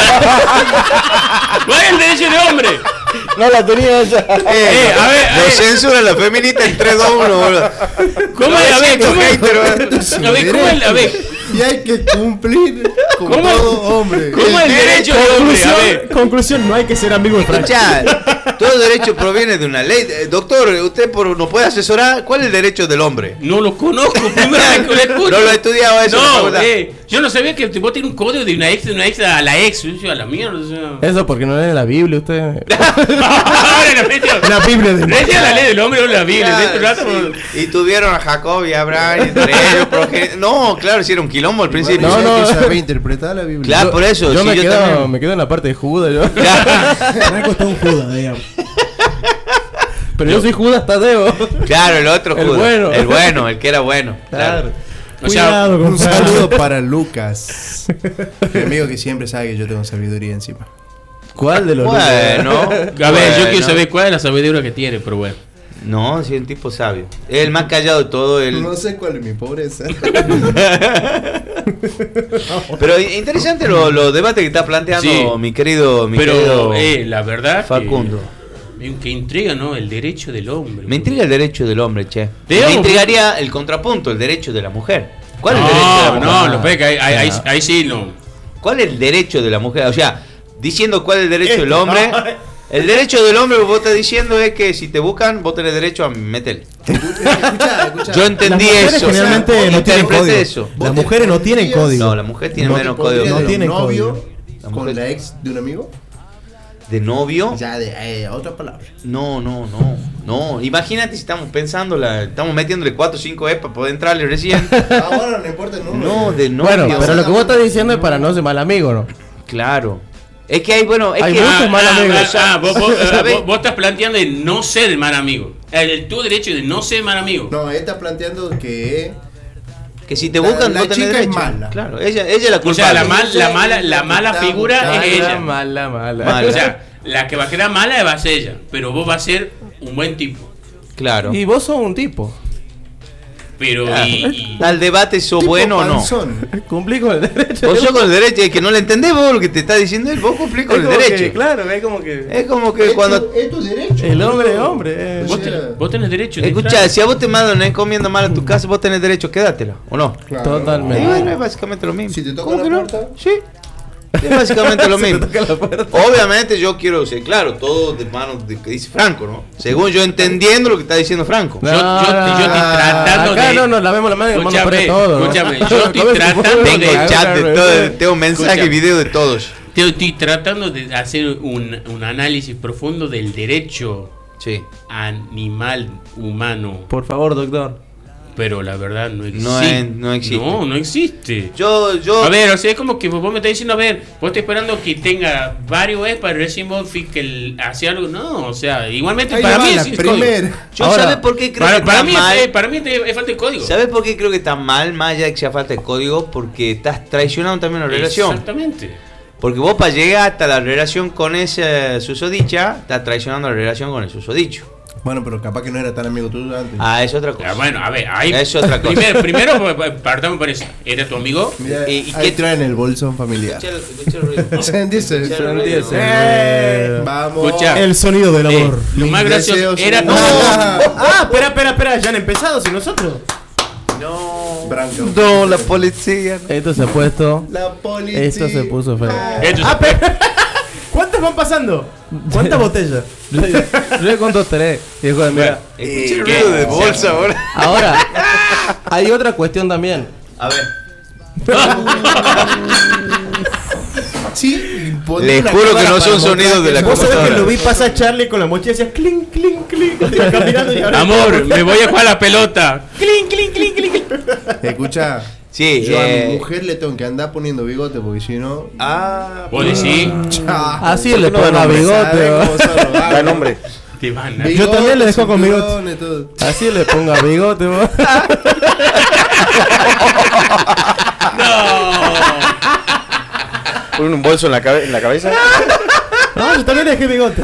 es el derecho de hombre? No la tenía ella. Eh, a ver, a Lo ver. censura la feminista en tres, dos, uno, boludo. ¿Cómo es? A ver, ¿cómo es? Hater, A ver, ¿cómo es? A ver, Y hay que cumplir con ¿Cómo? todo hombre. ¿cómo es el derecho de hombre? A Conclusión, ver. conclusión, no hay que ser amigo de Frank. Escuchá, todo derecho proviene de una ley. Eh, Doctor, ¿usted por, nos puede asesorar cuál es el derecho del hombre? No lo conozco, primera vez que lo escucho. No lo he estudiado eso en la No, facultad. eh, yo no sabía que vos tenés un código de una ex, de una ex a la ex. Yo decía, a la mierda. O sea. Eso porque no lee la Biblia usted. Ahora la metió. La Biblia de Decía la ley del hombre o la Biblia. Claro, Dentro de rato, sí. Y tuvieron a Jacob y a Abraham y entre ellos progen- No, claro, si era un quilombo al principio. No, no. Que sabe interpretar la Biblia. Claro, por eso. Yo, sí, me, yo quedo, también. me quedo en la parte de Judas. Yo. Franco está un Judas, digamos. Pero yo soy Judas Tadeo. Claro, el otro El Judas. bueno. El bueno, el que era bueno. Claro. O sea, Cuidado con Un Franco. saludo para Lucas. Mi amigo que siempre sabe que yo tengo sabiduría encima. ¿Cuál de los Bueno. a ver, yo bueno. quiero saber cuál es la sabiduría que tiene, pero bueno. No, sí, es un tipo sabio. Es el más callado de todo. El... No sé cuál es mi pobreza. Pero interesante los lo debates que está planteando Sí. mi querido, mi Pero, querido eh, la verdad. que- Facundo. Que, que intriga, ¿no? El derecho del hombre. Me intriga el derecho del hombre, che. Digamos, Me intrigaría el contrapunto, el derecho de la mujer. ¿Cuál es el derecho de la No, mujer? no, lo ve que ahí, ahí, ahí, Ah. ahí sí no. ¿Cuál es el derecho de la mujer? O sea, diciendo cuál es el derecho Este, del hombre. El derecho del hombre, vos estás diciendo es que si te buscan, vos tenés derecho a meterle. Escucha, escucha. Yo entendí Las mujeres eso. generalmente o sea, no tienen interpreté código. eso. Las mujeres no tienen código. No, la mujer tiene No menos te código. podría- ¿Podría no de tienen un novio código. La con mujer- la ex de un amigo? ¿De novio? Ya de eh, otra palabra. No, no, no. No, imagínate si estamos pensando, la, estamos metiéndole cuatro o cinco E para poder entrarle recién. Ahora no importa el número. No, de novio. Bueno, pero lo que vos estás diciendo es para no ser mal amigo, ¿no? Claro. Es que hay, bueno, es Hay que. muchos mal amigos. Ah, ah, vos, vos, ¿Sabe? vos- vos estás planteando de no ser mal amigo. El, el tu derecho de no ser mal amigo. No, él está planteando que Que si te La- buscan, la no tenés chica es derecho. mala. Claro, ella, ella es la O culpable. sea, la, mal, la mala, la mala figura Mala, es ella. mala, mala. Mala. O sea, la que va a quedar mala va a ser ella. Pero vos vas a ser un buen tipo. Claro. Y vos sos un tipo. Pero Ah, y, y- ¿Al debate sos Tipo bueno o no? panzón. Cumplí con el derecho. Vos sos con el derecho, es que no le entendés vos lo que te está diciendo él, vos cumplís con Es el como que, derecho. claro, es como que. Es como que Es cuando... tu- es tu derecho. El hombre es boludo. hombre, eh. O vos, sea, tenés, vos tenés derecho de Escucha, entrar. si a vos te mandan una encomienda mala a tu casa, vos tenés derecho a quedártela, ¿o no? claro. Totalmente. Y bueno, es básicamente lo mismo. Si te tocan ¿Cómo la que no? puerta. Sí. Es básicamente lo Se te mismo. toca la puerta. Obviamente yo quiero ser claro, todo de manos de que dice Franco, ¿no? Según yo entendiendo lo que está diciendo Franco. Yo- yo- yo estoy tratando acá de- no nos lavemos la mano y el mundo Escúchame, pone todo. ¿no? escúchame, yo estoy Come su tratando pollo, de- Tengo cagar, chat de güey. todo, tengo mensaje y Escucha. video de todos. Te- Estoy tratando de hacer un, un análisis profundo del derecho Sí. animal humano, Por favor, doctor. pero la verdad no existe. No es- no existe. No, no existe. Yo, yo. A ver, o sea, es como que vos me estás diciendo, a ver, vos estás esperando que tenga varios es para recién vos fi- que el- hace algo. No, o sea, igualmente Ahí para va mí la es, es código. primera. yo Ahora, ¿sabes por qué creo Para, que para está mí mal? es, para mí es, es falta de código. ¿Sabes por qué creo que está mal? Más allá de que sea falta de código, porque estás traicionando también la relación. Exactamente. Porque vos para llegar hasta la relación con ese susodicha, estás traicionando la relación con el susodicho. Bueno, pero capaz que no era tan amigo tuyo antes. Ah, es otra cosa. Ah, bueno, a ver, ahí. Es otra cosa. Primero, primero pa- partamos por eso. ¿Era tu amigo? Mira, ¿y- y ahí qué- traen el bolsón familiar. Escucha el- escucha el ruido. Sentirse. Escucha el ruido. Eh, Vamos. Escucha. El sonido del Eh, amor. lo más Mis gracioso deseos era son- tu Ah, espera, espera, espera. Ya han empezado, si nosotros. No. Branco. No, la policía. Esto se ha puesto. La policía. Esto se puso feo. Esto Ah, pero- ¿Cuántas van pasando? ¿Cuántas botellas? Yo, yo conto tres. Hijo de mira. Escucha el ¿qué? ruido de bolsa ahora. Ahora, hay otra cuestión también. A ver. Sí, ponle Les una juro que cámara no para son mostrar sonidos de la que Vos sabés que computadora. lo vi pasar a Charlie con la mochila y decía clink, clink, clink. Iba caminando y ahora- Amor, me voy a jugar a la pelota. Clink, clink, clink, clink. Escucha. Sí, Yo a eh, mi mujer le tengo que andar poniendo bigote porque si no. Ah, Vos decís, Así le no pongo da nombre, bigote. ¿sabe ¿va? cómo son los vagos? Da nombre. te van a. Bigote, Yo también le dejo con bigote. cinturones, todo. Así le pongo a bigote. ¿va? Con un bolso en la, cabe- en la cabeza. No, yo también le dejé bigote.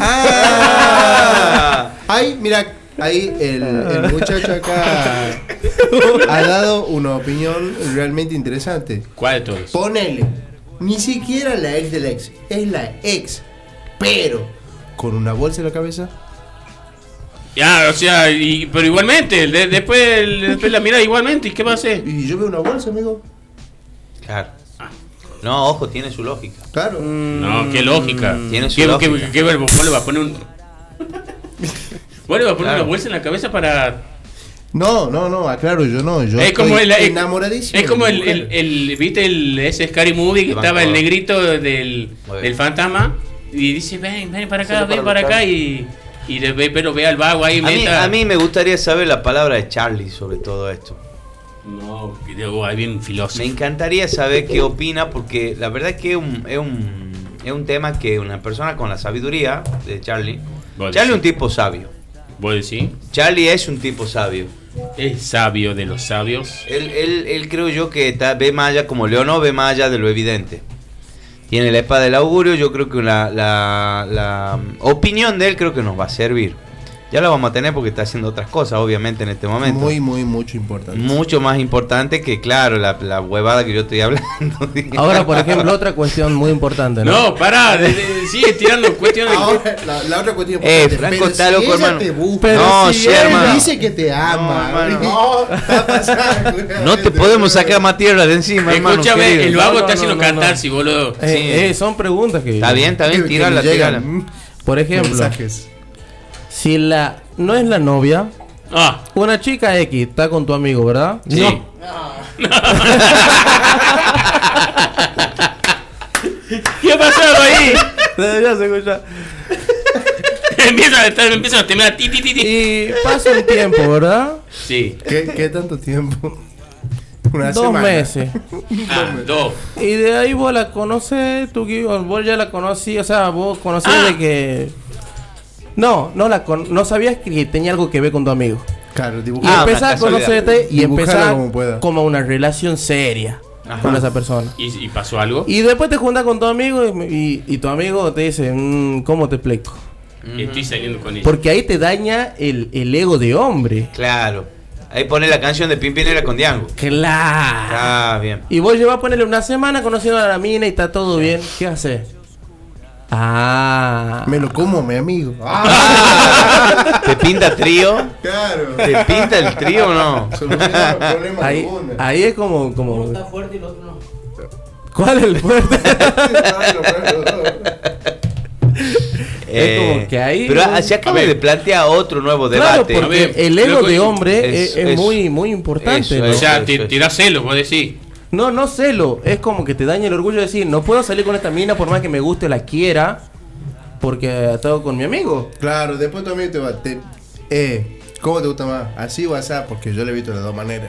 Ah. Ay, mira, ahí el, el muchacho acá ha dado una opinión realmente interesante. ¿Cuál de todos? Ponele, ni siquiera la ex del ex, es la ex, pero con una bolsa en la cabeza. Ya, o sea, y- pero igualmente, de- después, después la mira igualmente, ¿y qué va a hacer? Y yo veo una bolsa, amigo. claro. No, ojo, tiene su lógica. Claro. No, qué lógica. Tiene su ¿Qué, lógica. qué, qué, qué- vos le vas a poner un. Vos le vas a poner Claro. una bolsa en la cabeza para. No, no, no, aclaro, yo no. Yo Es como estoy el, es- enamoradísimo. Es como de el, mi el, mujer. el- ¿viste el, ese Scary Movie que El estaba el banco. negrito del, Muy bien. del fantasma? Y dice, ven, ven para acá, Solo ven para para acá buscar. y, y de- ve- pero ve al vago ahí. A mí, meta- a mí me gustaría saber la palabra de Charlie sobre todo esto. No, que digo, ahí viene un filósofo. Me encantaría saber qué opina, porque la verdad es que es un, es un, es un tema que una persona con la sabiduría de Charlie. Vos Charlie es un decís. tipo sabio. ¿Vos decís? Charlie es un tipo sabio. Es sabio de los sabios. Él, él, él creo yo que está, ve más allá, como Leonor ve más allá de lo evidente. Tiene la espada del augurio, yo creo que la, la, la opinión de él creo que nos va a servir. Ya la vamos a tener porque está haciendo otras cosas, obviamente, en este momento. Muy, muy, mucho importante. Mucho más importante que, claro, la, la huevada que yo estoy hablando. Ahora, por ejemplo, otra cuestión muy importante, ¿no? No, pará, de- de- sigue tirando cuestiones. Ahora, la, la otra cuestión Eh, importante, Franco pero está si loco, ella hermano. te busca, Pero no, si sí, él hermano. dice que te ama. No, hermano. No, está pasando. No te podemos sacar más tierra de encima, hermano. Escúchame, querido. el vago No, está no, haciendo no, no, cantar, no. si boludo. Eh, Sí. eh, son preguntas que... Está bien, está bien, Que tírala, me llegan, tírala. mm, Por ejemplo, mensajes. si la no es la novia, Ah, una chica X está con tu amigo, ¿verdad? sí. ¿Qué ha pasado ahí? Ya se escucha. empieza a estar, empieza a temblar. Ti, ti, ti, ti. Y pasa un tiempo, ¿verdad? Sí. ¿Qué, ¿Qué tanto tiempo? Una Dos semana. meses. Ah, dos. Y de ahí vos la conocés, tú que- vos ya la conocí, o sea, vos conocías Ah. de que... No, no la con- no sabías que tenía algo que ver con tu amigo. Claro, Y dibujar. Ah, una empezás a casualidad. conocerte y Dibujala empezás como pueda. como una relación seria Ajá. con esa persona. ¿Y, y pasó algo? Y después te juntas con tu amigo y, y- y tu amigo te dice, "Mm, ¿cómo te explico? Estoy saliendo con ella. Porque ahí te daña el, el ego de hombre. Claro. Ahí pone la canción de Pimpinela con Diango. Claro. Ah, bien. Y vos llevas a ponerle una semana conociendo a la mina y está todo bien. ¿Qué haces? Ah. Me lo como, mi amigo. Ah, ¿te pinta trío? Claro. ¿Te pinta el trío o no? Soluciona los problemas Ahí, de una. ahí es como, como... Uno está fuerte y el otro no. ¿Cuál es el fuerte? Claro, claro. Es como que ahí- Pero se acaba A ver. de plantear otro nuevo Claro, debate. porque A ver, el ego loco, de hombre es- es, es es- muy, muy importante. eso ¿no? O sea, eso, te eso. tirás celos, vos decís. No, no celo. Es como que te daña el orgullo de decir, no puedo salir con esta mina por más que me guste, la quiera, porque estado con mi amigo. Claro, después también te va. Te, eh, ¿cómo te gusta más? ¿Así o así? Porque yo le he visto de las dos maneras.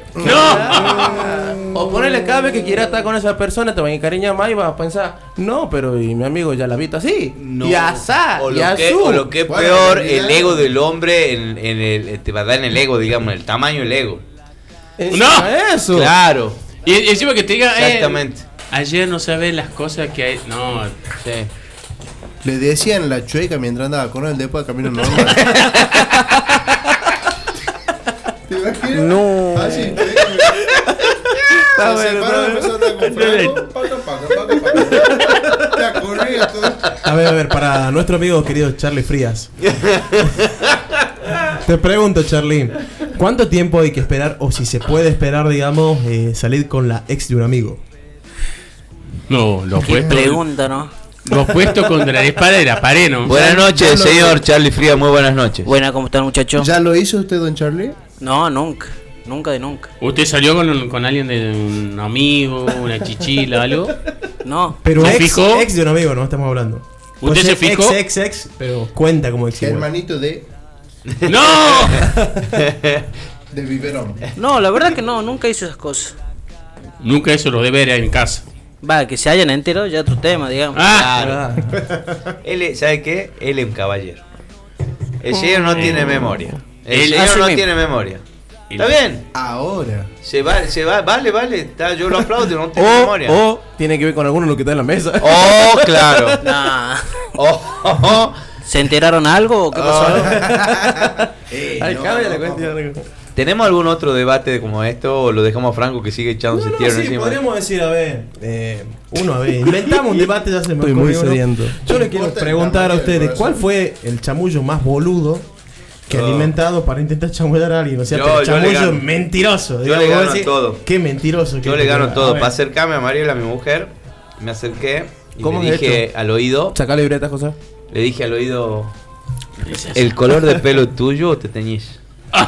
O ponerle cada vez que quiera estar con esa persona, te va a encariñar más y vas a pensar, no, pero y mi amigo ya la ha visto así. No. Y asá, o y lo, que, azul. o lo que es Bueno, peor, en realidad- el ego del hombre en, en el, te va a dar en el ego, digamos, en el tamaño del ego. Encima ¡No! de eso. Claro, Y, y encima que te diga, eh, exactamente. ayer no sabes las cosas que hay. No, Sí. Le decían la chueca mientras andaba con él después de camino normal. ¿Te imaginas? No. Así, chueca. Se separó, empezó a andar con Franco. Paca, paca, paca, paca. Ya corría todo. A ver, a ver, para nuestro amigo querido Charlie Frías. Te pregunto, Charlie, ¿cuánto tiempo hay que esperar o si se puede esperar, digamos, eh, salir con la ex de un amigo? no, lo Qué puesto. pregunta, ¿no? Lo puesto contra la espada de la pared, ¿no? Buenas noches, ya lo- señor Charlie Fría, muy buenas noches. Buena, ¿cómo están, muchachos? ¿Ya lo hizo usted, don Charlie? No, nunca. Nunca de nunca. ¿Usted salió con, con alguien de un amigo, una chichila, algo? No. Pero ¿Se ex, fijó? ex de un amigo, no estamos hablando. Puede se ser fijó? Ex, ex, ex, pero cuenta como ex. igual. Hermanito de, ¡No! de biberón. No, la verdad que no, nunca hice esas cosas. Nunca eso lo debe ver en casa. Va, que se hayan enterado ya otro tema, digamos. Ah, Ah. Él, es- ¿sabe qué? Él es un caballero. El señor no tiene memoria. El Él- señor así no mismo. tiene memoria. Está bien. Ahora. Se va, se va, vale, vale. Está, yo lo aplaudo, no tiene O, memoria. o tiene que ver con alguno de lo que está en la mesa. Oh, claro. Nah. Oh, oh, oh. ¿Se enteraron algo o qué pasó? Eh, Ay, no, cámbiale no, la no. cuestión. ¿Tenemos algún otro debate como esto o lo dejamos a Franco que sigue echándose No, no, tierra sí, encima? podríamos decir, a ver, eh, uno, a ver, inventamos un debate, ya se me Estoy muy ocurrió uno. sediento. Yo le quiero Importa el preguntar a tamaño del ustedes, ¿cuál corazón. fue el chamullo más boludo que Oh. han inventado para intentar chamullar a alguien? O sea, Yo- pero yo le chamullo gano. mentiroso. Yo digamos, le vos gano decís, todo. Qué mentiroso. Yo que le te gano queda. A todo. ver. Para acercarme a Mariela, mi mujer, me acerqué y ¿Cómo le es dije esto? al oído, Saca la libreta, José. le dije al oído, ¿el color de pelo tuyo o te teñís?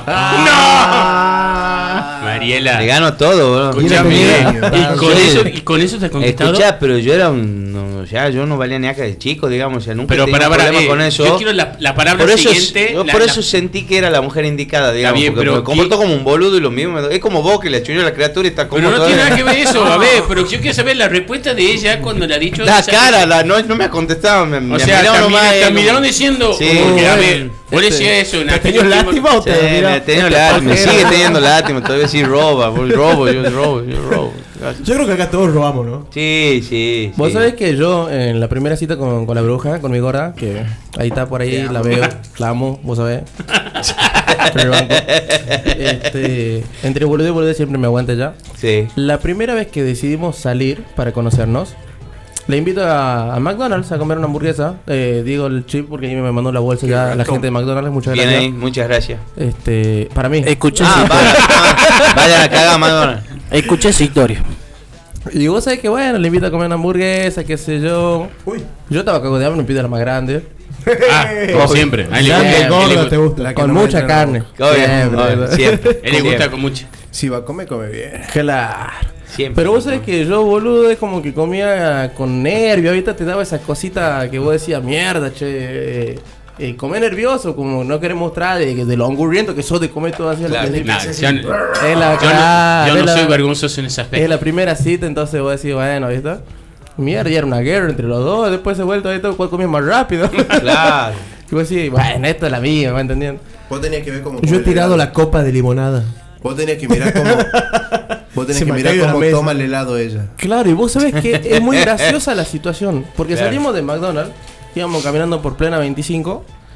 Mariela. Le gano todo, bro. Escuchame, Mira, y con sí. eso, y con eso te has conquistado. Escuchá, pero yo era un. No, ya, yo no valía ni acá de chico, digamos. Ya nunca Pero tenía para, un para, problema eh, con eso. yo quiero la, la palabra por eso, siguiente. yo la- por la- eso sentí que era la mujer indicada, digamos. bien, porque pero me comportó ¿qué? como un boludo y lo mismo. Es como vos que le achuñó a la criatura y está como. Pero no tiene nada que ver eso, a ver, pero yo quiero saber la respuesta de ella cuando le ha dicho. La esa- cara, la, no, no me ha contestado. Me, O me sea, miraron te nomás, mira- eh, te como- miraron diciendo. Sí. porque, a ver, Este- vos decías eso. en ¿Te aquellos tenías tiempos- lástima o Sí, te me tenía lástima, me sigue teniendo lástima. Todavía sí roba, vos robo, yo robo, yo robo. Yo creo que acá todos robamos, ¿no? Sí, sí. Vos sí. sabés que yo en la primera cita con, con la bruja, con mi gorda, que ahí está por ahí, la veo, la amo, vos sabés. En el banco. Este, entre boludo y boludo siempre me aguanta ya. Sí. La primera vez que decidimos salir para conocernos, le invito a, a McDonald's a comer una hamburguesa. Eh, digo el chip porque ahí me mandó la bolsa ya la gente de McDonald's. Muchas Bien gracias. ahí, muchas gracias. Este, para mí. Escuché, Ah, esa- vayan, ah, vayan a cagar a McDonald's. escuché esa historia. Y vos sabés que bueno, le invito a comer una hamburguesa, qué sé yo. Uy. Yo estaba cago de hambre, me pido la más grande. Ah, como siempre. A él le Grande, gusta- a él le gorda, gusta- te gusta. La que Con no mucha entra en la carne. boca. Obvio, Siempre, obvio, ¿verdad? siempre. a él le gusta Siempre. con mucho. Si va a comer, come bien. Claro. Siempre. Pero vos sabés que yo, boludo, es como que comía con nervio. Ahorita te daba esa cosita que vos decías, mierda, che. Eh, eh, comer nervioso, como no querés mostrar de, de lo angurriento que sos de comer todo así. Claro, es Nah, yo, no- la, yo no, claro, yo no es la- soy vergonzoso en ese aspecto. Es la primera cita, entonces vos decís, bueno, ¿viste? Mierda, ya era una guerra entre los dos. Después se vuelto ahí todo, ¿cuál comía más rápido? Claro. Y vos decís, bueno, esto es la mía, ¿me entendiendo? Vos tenías que ver cómo. Yo he come tirado el la helado. copa de limonada. Vos tenías que mirar cómo. Vos tenés Se que me mirar cayó la cómo mesa. toma el helado ella. Claro, y vos sabés que es muy graciosa la situación. Porque Claro. salimos de McDonald's, íbamos caminando por plena veinticinco.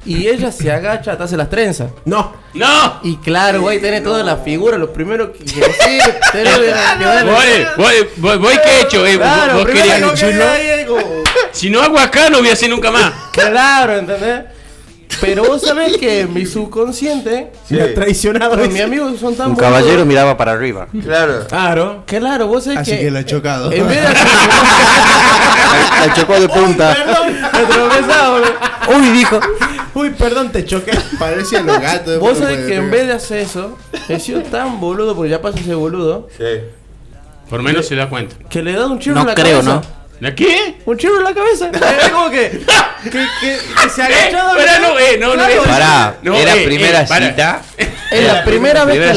Y ella se agacha, te hace las trenzas. No. ¡No! Y claro, güey, tenés toda la figura, lo primero que que sí, tenés que darle- Voy, voy, voy, voy que he hecho, eh. Claro, vos primero querías- como que ahí es como- Si no hago acá, no voy a hacer nunca más. Claro, ¿entendés? Pero vos sabés que mi subconsciente, Me ha traicionado. pues, mis amigos son tan Un boludos. caballero miraba para arriba. Claro. Claro. Claro, vos sabés Así que, que lo he chocado. en vez de hacer La chocó de punta. me tropezaba, boludo. Uy, dijo. Uy, perdón, te choqué. Parecían los gatos. Vos no sabés puede que en pegar. vez de hacer eso, he sido tan boludo, porque ya pasó ese boludo, Por menos se da cuenta. que le he dado un chirro No en la creo, cabeza. ¿no? ¿De qué? Un chirro en la cabeza. Es como que, que, que, que se agachaba. Eh, pero no, eh, no, no, Claro, eh. Pará, No, era eh, primera eh, para. cita. Es la primera vez que Primera